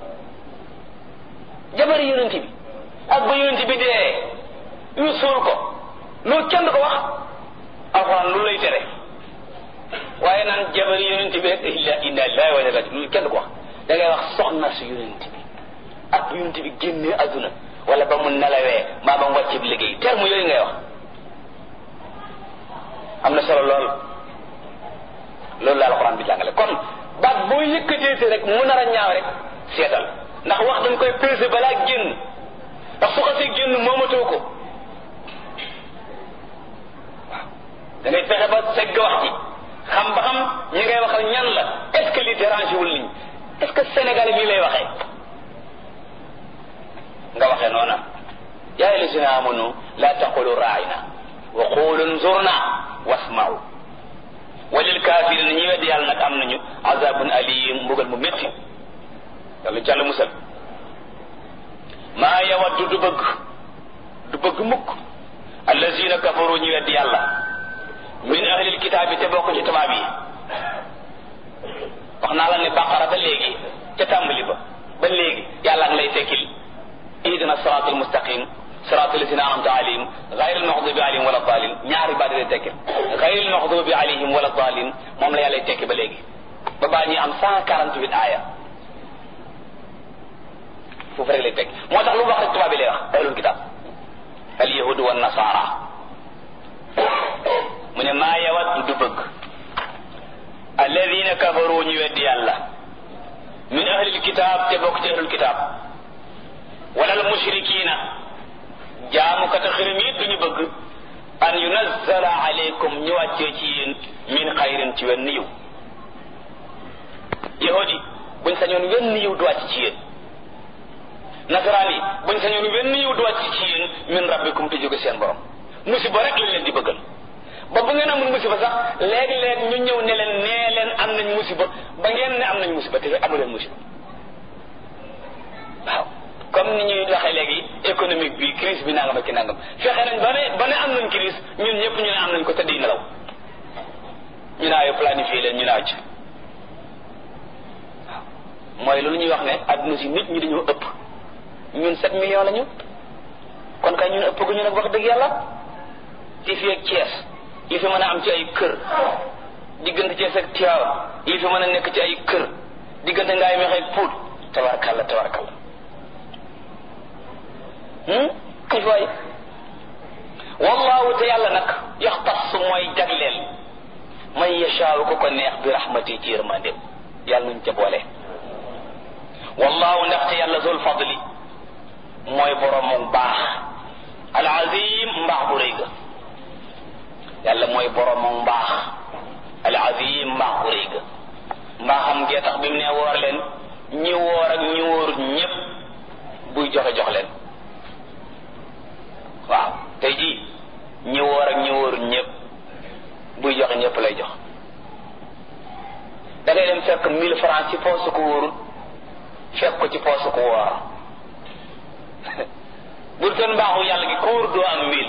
jabar yonent bi ak ba yonent bi dee ñu suul ko loolu kenn du ko wax alxuraan lu lay tere waaye naan jabar yonent bi rek illa inna lillahi wa inna ilayhi raji'un kenn du ko wax da ngay wax soxna su yonent bi ak bu yonent bi génnee adduna wala ba mu nelawee mbaa ba mu wàcc bi liggéey terme yooyu ngay wax am na solo lool loolu la alxuraan bi jàngale kon baat boo yëkkateete rek mu nar a ñaaw rek seetal ndax wax dañ koy peser balaa génn ndax su xasee génn moomatoo ko waaw da ngay fexe ba segg wax ci xam ba xam ñi ngay waxal ñan la est-ce que li dérange wul niñ est-ce que Sénégal bii lay waxee nga waxee noona yaa ayyuhallazina amanu la taqulu ra'ina wa qulu unzurna wasma'u walil kaafiriina ñi weddi yàlla nag am nañu azabun alim mbugal mu métti yàlla jàll musal maa yawaddu du bëgg du bëgg mukk allazina kafaru ñi weddi yàlla min ahlil kitaabi te bokk ci tubaab yi wax naa la ne baqara ba léegi ca tàmbali ba ba léegi yàlla ngi lay tekkil ihdina siraatal mustaqim siraatal lazina an'amta alayhim ghayril maghdubi alayhim wala daalin ñaari baat lay tekkil ghayril maghdubi alayhim wala daalin moom la yàlla tekki ba léegi ba baa ñuy am cent quarante-huit aaya foofu rek lay tekki moo tax lu wax rek tubaab bi lay wax ahlul kitaab al yahudu wan nasaara mu ne maa yawaddu du bëgg alladina kafaru ñu weddi yàlla min ahlil kitaab te bokk ci ahlul kitaab wala al mushrikiina jaamukata xirim yi duñu bëgg an yunazzala alaykum ñu wàccee ci yéen min xayrin ci wenn yiw yahudi buñ sañoon wenn yiw du wàcc ci yéen nasaraan yi buñ sañoon wenn yiw du wàcc ci yéen min rabbikum te jóge seen borom musiba rek lañ leen di bëggal ba bu ngeen amul musiba sax léeg-léeg ñu ñëw ne leen nee leen am nañ musiba ba ngeen ne am nañ musiba te amu leen musiba waaw comme ni ñuy waxee léegi économique bi crise bi nangam ak ki nangam fexe nañ ba ne ba ne am nañ crise ñun ñëpp ñu ne am nañ ko tëdd yi nelaw ñu naa yo planifié leen ñu naa ci waaw mooy loolu ñuy wax ne adduna si nit ñi dañoo ëpp ñun sept millions lañu kon kay ñun ëpp gu ñu nag wax dëgg yàlla ci fii ak Thiès li fi mën a am ci ay kër diggante Thiès ak Tivaouane li fi mën a nekk ci ay kër diggante Ngaye Mekhe ak Pout tabarakalla tabarakalla kay waay wallahu te yàlla nag yaxtas mooy jagleel man yashaaw ko ko neex bi rahmati ci yërmandeem yàlla nuñ ca boole wallahu ndaxte yàlla zul fadli mooy borom mu baax al azim mbaax bu rëy ga yàlla mooy borom mu mbaax al azim mbaax bu rëy ga mbaaxam gee tax bi mu ne woor leen ñi woor ak ñi wóorut ñëpp buy joxe jox leen waaw tey jii ñi woor ak ñi wóorut ñëpp buy joxe ñëpp lay jox da ngay dem fekk mille francs ci poosu ko wóorut fekk ko ci poosu ko woor bu doon mbaaxu yàlla gi ko wóor doo am mille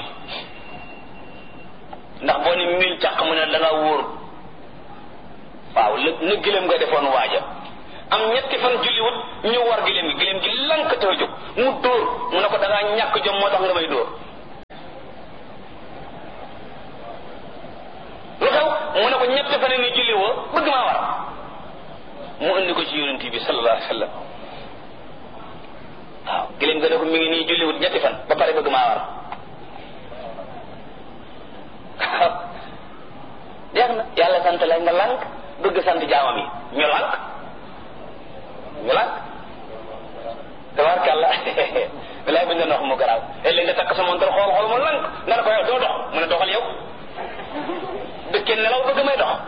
ndax boo ni mille càq mu ne da nga wóor waaw lë na gëlëm nga defoon waaja am ñetti fan julliwut ñu war gëlëm gi gëlëm gi lank taw jóg mu dóor mu ne ko da ngaa ñàkk jom moo tax nga may dóor ci yonent bi sallallahu alayhi wa sallam waaw gileem nga ne ko mi ngi nii julliwut ñetti fan ba pare bëgg maa war jeex na yàlla sant la nga lànk bëgg sant jaamam yi ñu lànk ñu lànk tabarkàlla bilaay buñ doon wax mu garaaw léeg-léeg nga takk sa montar xool xool mu lànk nga ne ko yow doo dox mu ne doxal yow dëkkee nelaw bëgg may dox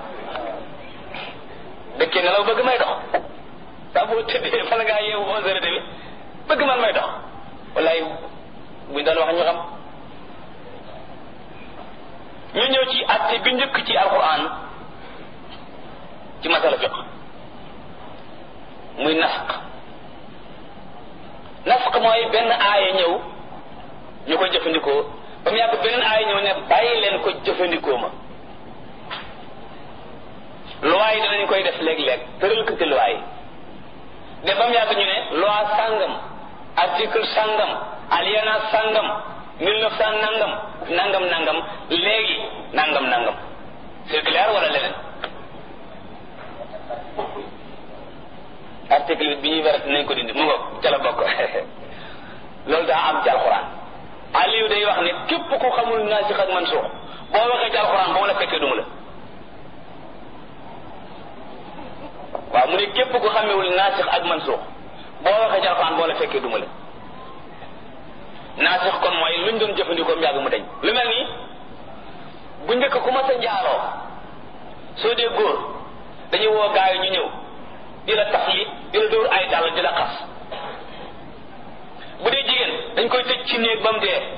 dëkkee nelaw bëgg may dox saa boo tëddee fa la ngaa yeewu onze heures et demi bëgg man may dox wallaay buñ doon wax ñu xam ñu ñëw ci àtte bi njëkk ci alquran ci masala fiq muy nasq nasq mooy benn aaya ñëw ñu koy jëfandikoo ba mu yàgg beneen aaya ñëw ne bàyyi leen ko jëfandikoo ma loi yi danañ koy def léeg-léeg tëral ko ci loi yi de ba mu yàgg ñu ne loi sàngam article sàngam alinéa sàngam mille neuf cent nangam nangam nangam léegi nangam nangam c'est clair wala leneen article bi ñuy wérat nañ ko dindi mu ngoog ca la bokk loolu daa am ci alxuraan Aliou day wax ne képp ku xamul naasix ak mansuux boo waxee ci alxuraan ba mu la fekkee duma la waaw mu ne képp ku xamewul naasix ak mansuux boo waxee ci alxuraan boo la fekkee duma la naasix kon mooy luñ doon jëfandikoo mu yàgg mu dañ lu mel nii bu njëkk ku ma sa njaaloo soo dee góor dañuy woo gaa yi ñu ñëw di la tax yi di la dóor ay dàll di la xas bu dee jigéen dañ koy tëj ci néeg ba mu dee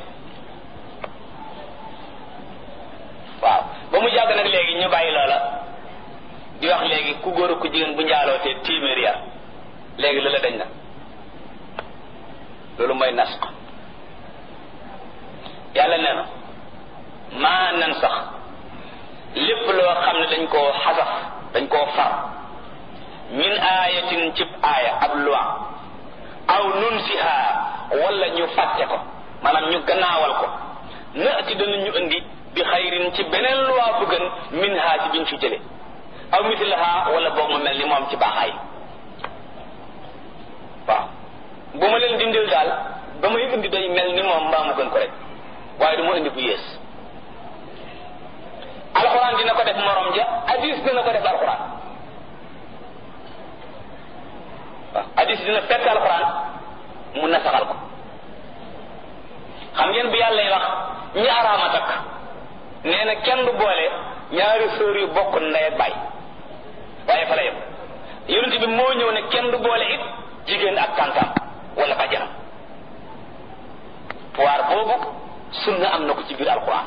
waaw ba mu yàgg nag léegi ñu bàyyi loola di wax léegi ku góor ku jigéen bu njaaloo te téeméer ya léegi loola dañ na loolu mooy nasq yàlla nee na maa nan sax lépp loo xam ne dañ koo xasaf dañ koo far min aayatin cib aaya ab loi aw nunsiha wala ñu fàtte ko maanaam ñu gannaawal ko naati danañu indi bi xayrin ci beneen loi bu gën min ha ci biñ fi jële aw mislaha wala boog mu mel ni moom ci baaxaay waaw bu ma leen dindil daal ba may indi day mel ni moom mbaa mu gën ko rek waaye du ma indi bu yées alxuraan dina ko def morom ja hadis dina ko def alxuraan waaw hadis dina fekk alxuraan mu nasaxal ko xam ngeen bu yàlla wax ñi araama takk nee na kenn du boole ñaari sœur yu bokk ndey ak baay waaye fa la yem yonent bi moo ñëw ne kenn du boole it jigéen ak tàntaam wala bàjjanam pouvoir boobu sunna am na ko ci biir alquran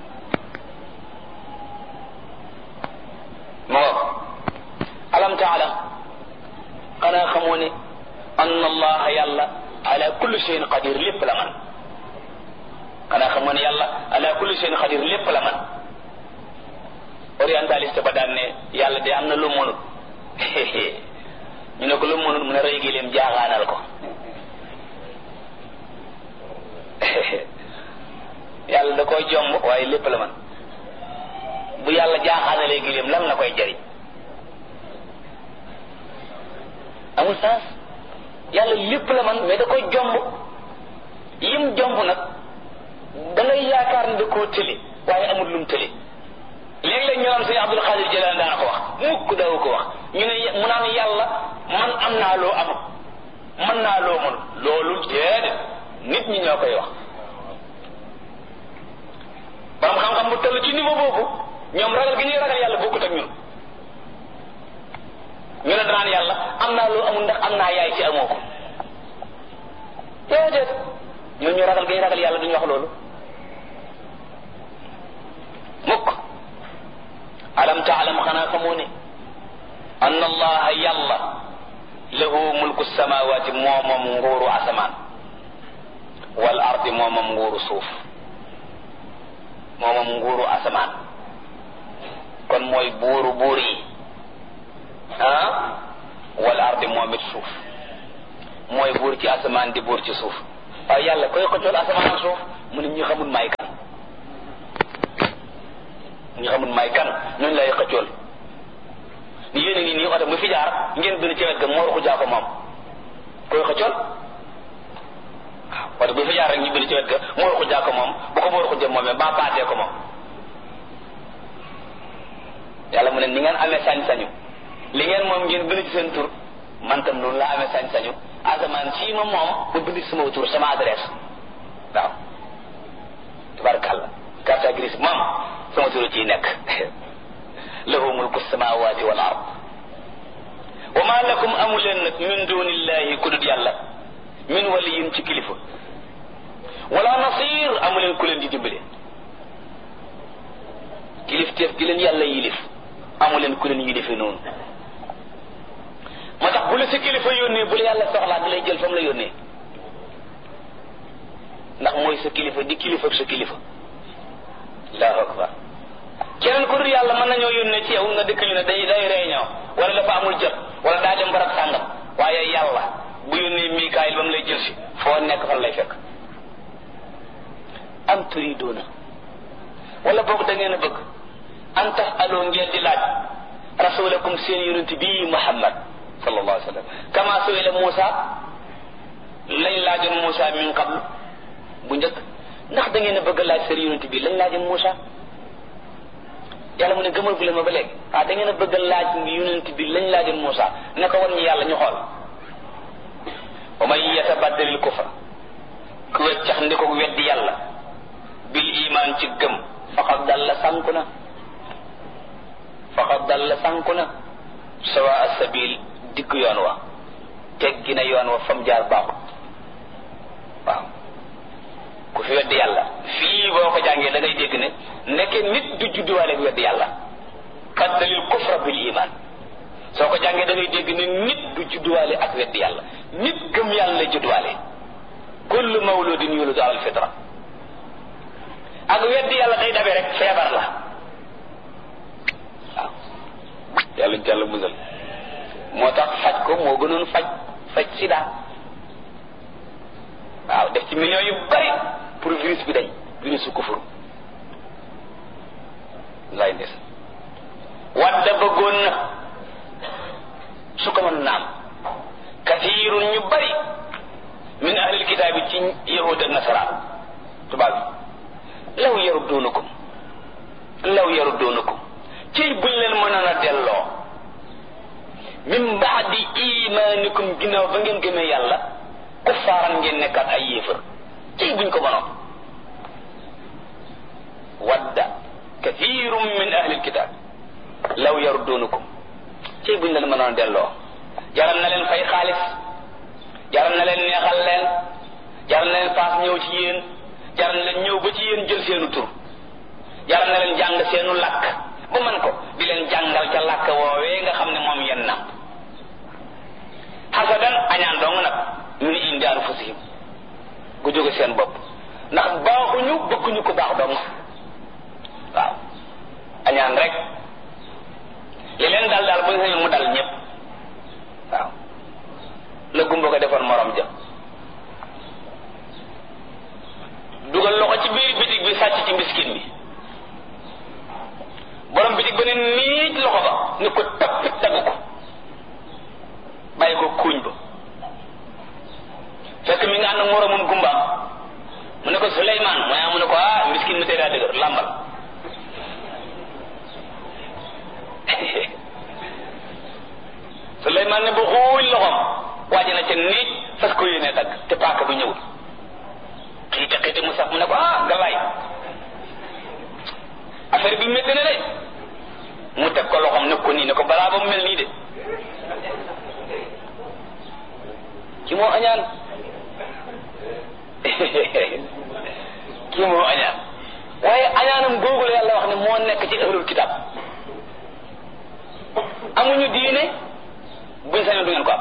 moo alam taalam xanaa xamoo ne anna allaha yàlla ala kulli shay'in qadir lépp la man xanaa xamoo ne yàlla ala kulli shay'in qadir lépp la man orientaliste ba daan ne yàlla de am na lu mënut ñu ne ko lu mënut mu ne rëy gi leen jaaxaanal ko yàlla da koy jomb waaye lépp la man bu yàlla jaaxaanalee gileem lan la koy jariñ amul sens yàlla lépp la man mais da koy jomb yim jomb nag da ngay yaakaar ne da koo tële waaye amul lum tële léeg-léeg ñu naan sëñ Abdul Xaadir Jilaan daana ko wax mukk daawu ko wax ñu ne mu naan yàlla man am naa loo amul mën naa loo mënul loolu déedéet nit ñi ñoo koy wax borom xam-xam bu toll ci niveau boobu ñoom ragal gi ñuy ragal yàlla bokkut ak ñun ñu ne danaan yàlla am naa loo amul ndax am naa yaay ci amoo ko déedéet ñun ñu ragal gi ñuy ragal yàlla duñu wax loolu mukk alam taalam xanaa xamoo ne ann allaha yàlla lahu mulku samawati moomam nguuru asamaan wal ardi moomam nguuru suuf moomam nguuru asamaan kon mooy buuru buur yi ah wal ardi moom it suuf mooy buur ci asamaan di buur ci suuf waaye yàlla koy xëccool asamaan ak suuf mu ne ñi xamul may kan ñi xamul may kan ñooñu lay xëccool ni yéen a ngi nii oto mu fi jaar ngeen bind ci wet ga Mor Khoudia ko moom koy xëccoon waaw oto bu fi jaar rek ñu bind ci wet ga Mor Khoudia ko moom bu ko Mor Khoudia moomee ba baatee ko moom yàlla mu ne ni ngeen amee sañ-sañu li ngeen moom ngeen bind ci seen tur man tam noonu laa amee sañ-sañu asamaan sii ma moom ma bind ci sama tur sama adresse waaw tabarakàllah carte grise moom sama tur ciy nekk lahu mulku samawati wal ard wa ma lakum amu leen nag min dunillahi ku dut yàlla min waliyin ci kilifa wala nasir amu leen ku leen di dimbale kilif teef gi leen yàlla yilif amu leen ku leen yilife noonu moo tax bu la sa kilifa yónnee bu la yàlla soxlaa di lay jël fa mu la yónnee ndax mooy sa kilifa di kilifa ak sa kilifa allahu akbar keneen ku dul yàlla mën nañoo yónnee ci yow nga dëkk ñu ne day day réunion wala dafa amul jot wala daa dem barab sàngam waaye yàlla bu yónnee Mikaayil ba mu lay jël si foo nekk fan lay fekk am turidoona wala boog da ngeen a bëgg an tax aloo ngeen di laaj rasulakum seen yonent bii Muhammad sallallahu alayhi wa sallam kama su'ila Muusa lañ laajoon Muusa min qablu bu njëkk ndax da ngeen a bëgg laaj seen yonent bii lañ laajoon Muusa yàlla mu ne gëmal gu leen ma ba léegi ah da ngeen a bëgg laaj yonent bi lañ laajoon Muusa ne ko wan ñu yàlla ñu xool wa man yatabaddalil kufra ku weccax ndi ko weddi yàlla bil iman ci gëm faqad dalla sànku na faqad dalla sànku na sawa as-sabil digg yoon wa teggi na yoon wa fam jaar baaxut waaw ku fi weddi yàlla fii boo ko jàngee da ngay dégg ne nekke nit du judduwaale ak weddi yàlla baddalil kufra bil iman soo ko jàngee da ngay dégg ne nit du judduwaale ak weddi yàlla nit gëm yàlla lay judduwaale kullu mawludin yuladu ala alfitra ak weddi yàlla day dabe rek feebar la waaw yàlla jàll musal moo tax faj ko moo gënoon faj faj sida waaw def ci millions yu bari pour virus bi dañ virusu kufur lay des wadda bëggoon na su ko mën naam kathirun ñu bari min ahlil kitaabi ci yahud ak nasaraan tubaab bi law yarudduunakum law yarudduunakum ciy buñ leen mënoon a delloo min baadi imaanikum ginnaaw ba ngeen gëmee yàlla kuffaaran ngeen nekkaat ay yéefar ciy buñ ko mënoon wadda kathirun min ahlil kitaab law yarudduunakum ciy buñ leen mënoon a delloo jaral na leen fay xaalis jaral na leen neexal leen jaral na leen paas ñëw ci yéen jaral na leen ñëw ba ci yéen jël seenu tur jaral na leen jàng seenu làkk ba man ko di leen jàngal ca làkk woowee nga xam ne moom yenn na hasadan añaan dong nag ñu ni indi anfusihim gu jóge seen bopp ndax baaxuñu bëgguñu ko baax dong waaw añaan rek li leen dal daal bu ñu sañoon mu dal ñëpp waaw la gumba ko defoon morom ja dugal loxo ci biir bitig bi sàcc ci miskin bi borom bitig ba ne niij loxo ba ni ko tappit dagg ko bàyyi ko kuuñ ba fekk mi nga ànd ak moromum gumbaam mu ne ko Suleymaan mooy mu ne ko ah miskin mi tey daa dëgër làmbal Suleymaan ne bu xuuñ loxom waaji na ca niij fas ko yéene dagg te paaka bi ñëwul xiite xiite mu sax mu ne ko ah galaay affaire bi métti na de mu teg ko loxom ne ko nii ne ko balaa ba mu mel nii de ki moo añaan ki moo añaan waaye añaanam googu la yàlla wax ne moo nekk ci ahlul kitab amuñu diine buñ sañoon du ngeen ko am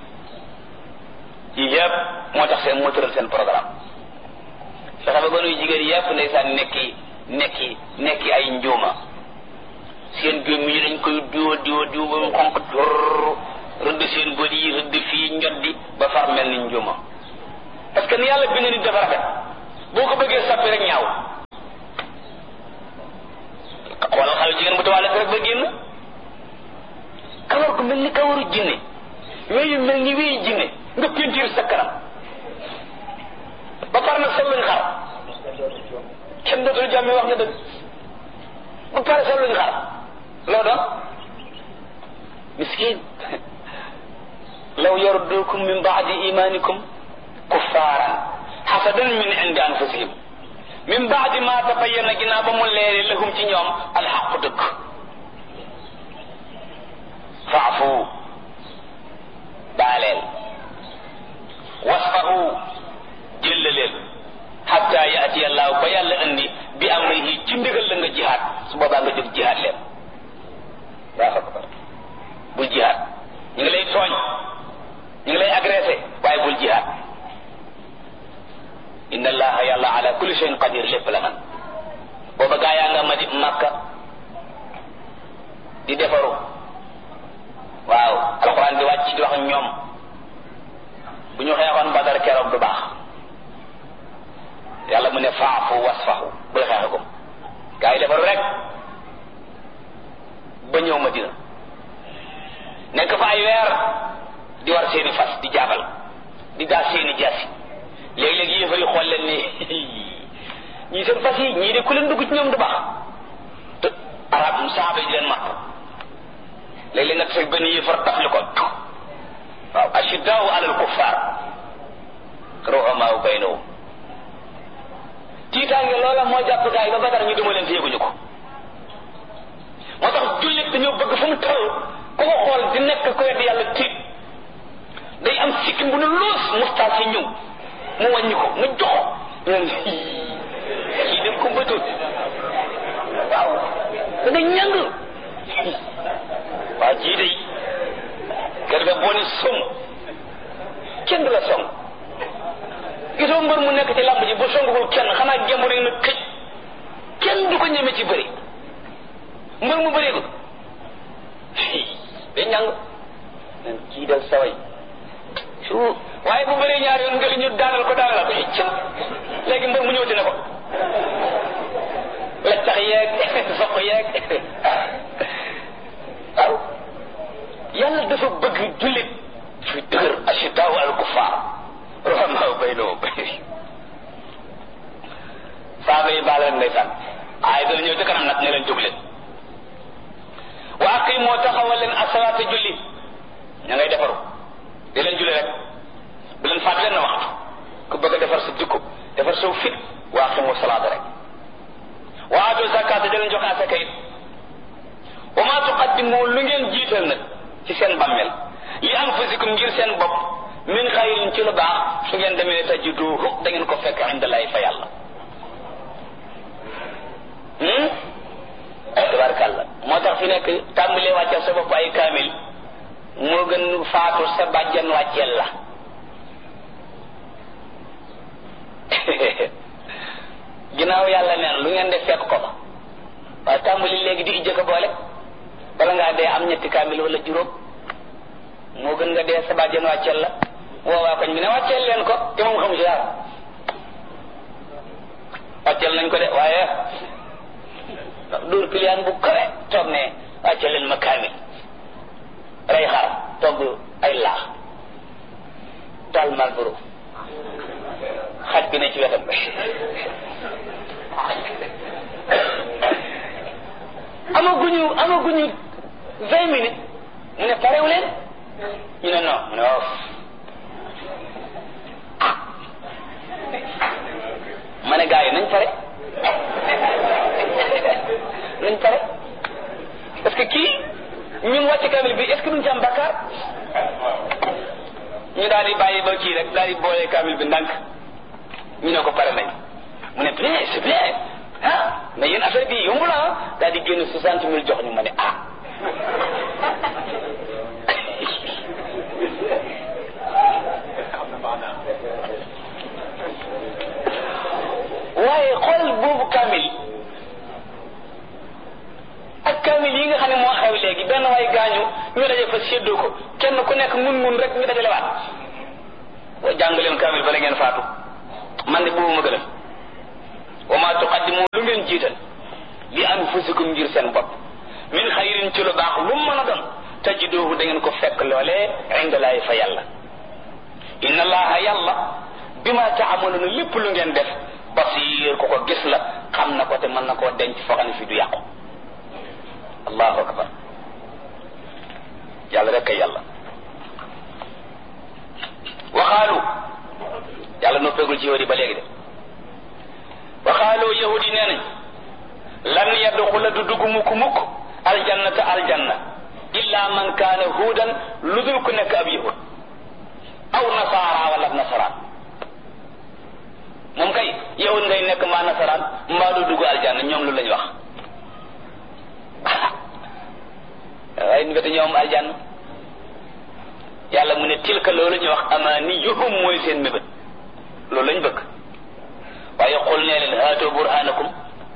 yii yëpp moo tax seen moo tëral seen programme fexe ba gënuy jigéen yëpp ndeysaan nekki nekki nekki ay njuuma seen gémmiñ yi dañ koy diwo diwo diwo ba mu xonq tur rëdd seen bët yi rëdd fii njoddi ba far mel ni njuuma parce que ni yàlla bind nit dafa rafet boo ko bëggee sappi rek ñaaw xoolal xale jigéen bu tawaale rek ba génn ni kawaru jinne wéyu mel ni wéyu jinne nga pentiir sa kanam ba pare nag sol luñ xar kenn dootul jàmmi wax nga dëgg ba pare sol luñ xar loo doon miskin law yardukum min baadi imanikum kuffaran hasadan min indi anfusihim min baadi ma tabayyana ginnaaw ba mu leere lahum ci ñoom alxaqu dëgg faafu baaleel wasfahu jëllaleel hatta yaati allahu ba yàlla andi bi amrihi ci ndigal la nga jihaad su boobaa nga jóg jihaad leen daa fa ko bul jihaad ñu ngi lay tooñ ñu ngi lay agressé waaye bul jihaad inna allaha yàlla ala kulli shay'in qadir lépp la man booba gaa yaa nga ma di makka di defaru waaw alquran di wàcc di wax ak ñoom bu ñu xeexoon badar keroog du baax yàlla mu ne faafu wasfahu bul xeexagum gaa yi defaru rek ba ñëw Madina nekk fa ay weer di war seeni fas di jaabal di daal seeni jaasi léegi-léegi yéefari xool leen ni ñii seen fas yi ñii de ku leen dugg ci ñoom du baax te arab saaba yi di leen mat léeg-léeg nga tase benn yéefar tafli ko waaw ashiddaau alal kuffar ruhamaau baynahum tiitaange loola moo jàpp gaay ba Badar ñu duma leen yéeguñu ko moo tax jullit dañoo bëgg fu mu toll ku ko xool di nekk ko wedd yàlla tiit day am sikkim bu ne loos mustaas yi ñëw mu wàññi ko mu joxo ñun kii dem ko mbëtoon waaw da nga ñàng waaw jii day kër ga boo ne som kenn du la song gisoo mbër mu nekk ci làmb ji bu songul kenn xanaa gemb rek na këj kenn du ko ñeme ci bëri mbër mu bëree ko day ñàng nan kii dal saway su waaye bu bëree ñaar yoon nga li ñu daanal ko daanal ko cëm léegi mbër mu ñëwati na ko la tax yeeg soq yeeg waaw yàlla dafa bëgg jullit fi dëgër ashiddaau al kuffar ruhamaau baynahum saaba yi baal leen ndeysaan ay dana ñëw ca kanam nag ne leen jóg leen wa aqimoo taxawal leen asalaata julli ña ngay defaru di leen julli rek bu leen faat leen na waxtu ku bëgg a defar sa jikko defar sa fit wa aqimoo salaata rek wa aatu zakaata di leen jox asaka it wa ma tuqaddimu lu ngeen jiital nag ci seen bàmmeel li anfusikum ngir seen bopp min xayrin ci lu baax su ngeen demee tajiduhu da ngeen ko fekk indallahi fa yàlla tabarkàlla moo tax fi nekk tàmbalee wàcceel sa bopp ay kaamil moo gën faatu sa bàjjan wàcceel la ginnaaw yàlla neen lu ngeen def fekk ko fa waaye tàmbali léegi di ijjëkk boole bala ngaa dee am ñetti kaamil wala juróom moo gën nga dee sa bàjjan wàcceel la woowaa koñ bi ne wàcceel leen ko te moom xamu si dara wàcceel nañ ko de waaye dóor piliyaan bu kawe toog ne wàcceel leen ma kaamil rey xar togg ay laax taal malboro xaj bi ne ci wetam amaguñu amaguñu vingt minutes mu ne parewu leen ñu ne non mu ne waaw ma ne gars yi nañ pare nañ pare parce que kii ñun wàcc kamil bi est-ce que duñ ci am bakkaar ñu daal di bàyyi ba kii rek daal di boole kamil bi ndànk ñu ne ko pare nañ mu ne bien c'est bien ah mais yéen affaire bi yomb la daal di génn soixante mille jox ñu ma ne ah waaye xool boobu kamil ak kamil yi nga xam ne moo xew léegi benn waay gaañu ñu daje fa séddoo ko kenn ku nekk mun mun rek ñu dajale waat wa jàng leen kamil bala ngeen faatu man de boobu ma gën a wa ma tuqaddimu lu ngeen jiital li anfusikum ngir seen bopp min xayrin ci lu baax lu mën a doon tajiduhu da ngeen ko fekk loolee indalaay fa yàlla inna allaha yàlla bima taamaluna lépp lu ngeen def basir ko ko gis la xam na ko te mën na koo denc foo xam ne fi du yàqu allahu akbar yàlla rek kay yàlla waxaalu yàlla noppeegul ci yahudi ba léegi de waxaalu yahudi nee nañ lan yadxula du dugg mukk mukk aljannata aljanna illa man kaana huudan lu dul ku nekk ab yahud aw nasaara wala nasaraan moom kay yahud ngay nekk mbaa nasaraan mbaa du dugg aljanna ñoom lu lañ wax waaye ni bete ñoom aljanna yàlla mu ne tilka loolu ñu wax amaniyuhum mooy seen mébét loolu lañ bëgg waaye xul nee leen haatoo burhanakum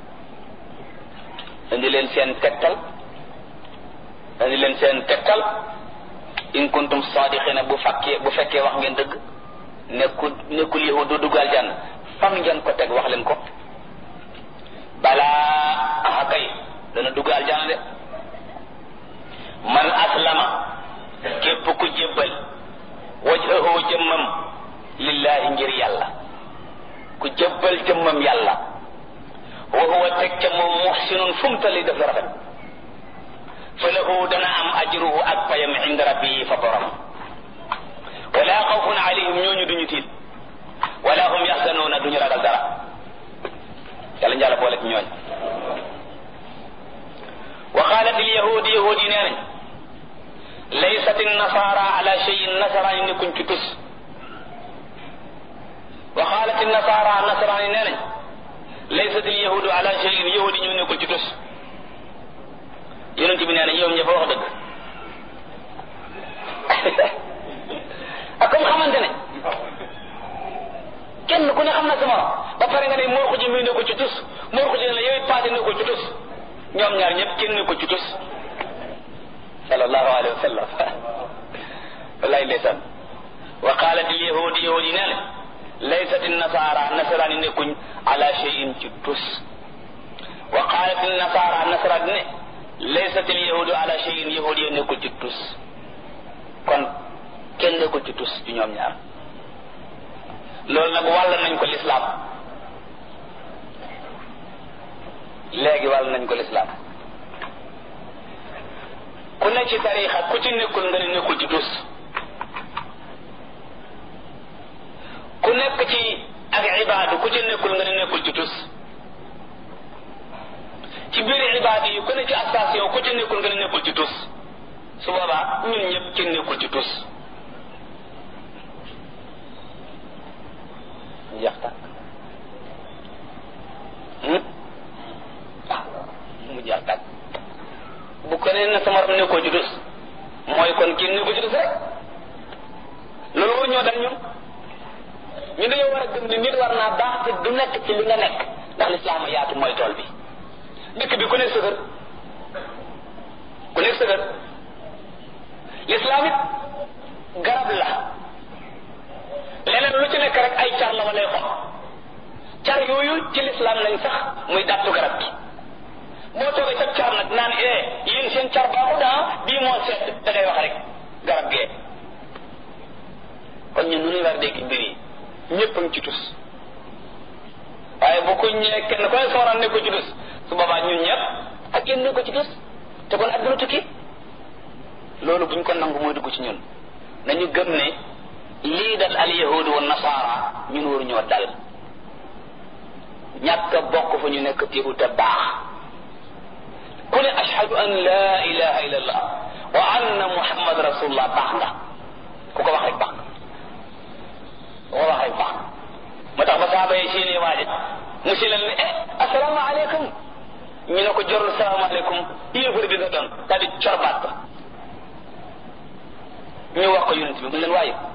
indi leen seen tegtal indi leen seen tegtal in kuntum sadiqina bu fekkee bu fekkee wax ngeen dëgg nekkul nekkul yahud du dugg aljanna fan ngeen ko teg wax leen ko balaa aha kay dana dugg aljanna de man aslama képp ku jébbal wajhahu jëmmam lillahi ngir yàlla ku jébbal jëmmam yàlla wa huwa teg ca moom muhsinun fumtali def rafet fa lahu dana am ajruhu ak payam inda rabbihi fa borom wala xawfun alayhim ñooñu duñu tiit wala hum yaxzanuuna duñu ragal dara yàlla njàlla boole ci ñooñ wa qalat al yahud yahudi nee nañ laysat an-nasara ala shay'in nasarani nekkuñ ci tus wa qalat an-nasara nasarani nee nañ laysat al-yahudu ala shay'in yahudi ñu nekkul ci tus yonent bi nee na ñoom ña fa wax dëgg ak comme xamante ne kenn ku ne xam na sama ba pare nga ne moo ko ji muy nekkul ci tus moo ko ji ne la yow paase nekkul ci tus ñoom ñaar ñëpp kenn nekkul ci tus sallallahu alayhi wa sallam wallahi ndeysaan wa qalat al yahud yahud yi nee na laysat an nasara nasarani nekkuñ ala shay'in ci tus wa qalat an nasara nasarani ne laysat al yahud ala shay'in yahud yi nekkul ci tus kon kenn nekkul ci tus ci ñoom ñaar loolu nag wàll nañ ko lislaam léegi wàll nañ ko lislaam ku ne ci tariixa ku ci nekkul nga ne nekkul ci tus ku nekk ci ak ibaadu ku ci nekkul nga ne nekkul ci tus ci biir ibaadu yi ku ne ci station ku ci nekkul nga ne nekkul ci tus su boobaa ñun ñëpp ci nekkul ci tus jeex tàkk ah mu jeex tàkk bu ko nee na sama ram nekkoo ci tus mooy kon kenn nekkoo ci tus rek loolu woo ñoo dal ñun ñu dañoo war a gëm ni nit war naa baax te du nekk ci li nga nekk ndax lislaam yaatu mooy tool bi dëkk bi ku nekk sëgër ku nekk sëgër lislaam it garab la leneen lu ci nekk rek ay car la walay xol car yooyu ci lislaam lañ sax muy dàttu garab gi boo toogee sa car nag naan eh yéen seen car baaxu daa bii moo seet da ngay wax rek garab gee kon ñun nu ñuy war dégg mbir yi ñëpp a ngi ci tus waaye bu ko ñëwee kenn ku ne sooraan ne ko ci tus su boobaa ñun ñëpp ak yéen ne ko ci tus te kon adduna tukki loolu buñ ko nangu mooy dugg ci ñun nañu gëm ne lii dal al yahudu wa nasaara ñun waru ñoo dal ñàkk a bokk fa ñu nekk tibu te baax ku ne ashhadu an la ilaha illa allah wa anna muhammad rasulullah baax nga ku ko wax rek baax nga ko wax rek baax moo tax ba saaba yi séenee waaje mu si leen ne eh asalaamaaleykum ñu ne ko jorul salaamaaleykum yéefar bi nga doon daal di corbaat ba ñu wax ko yonent bi mu leen waaye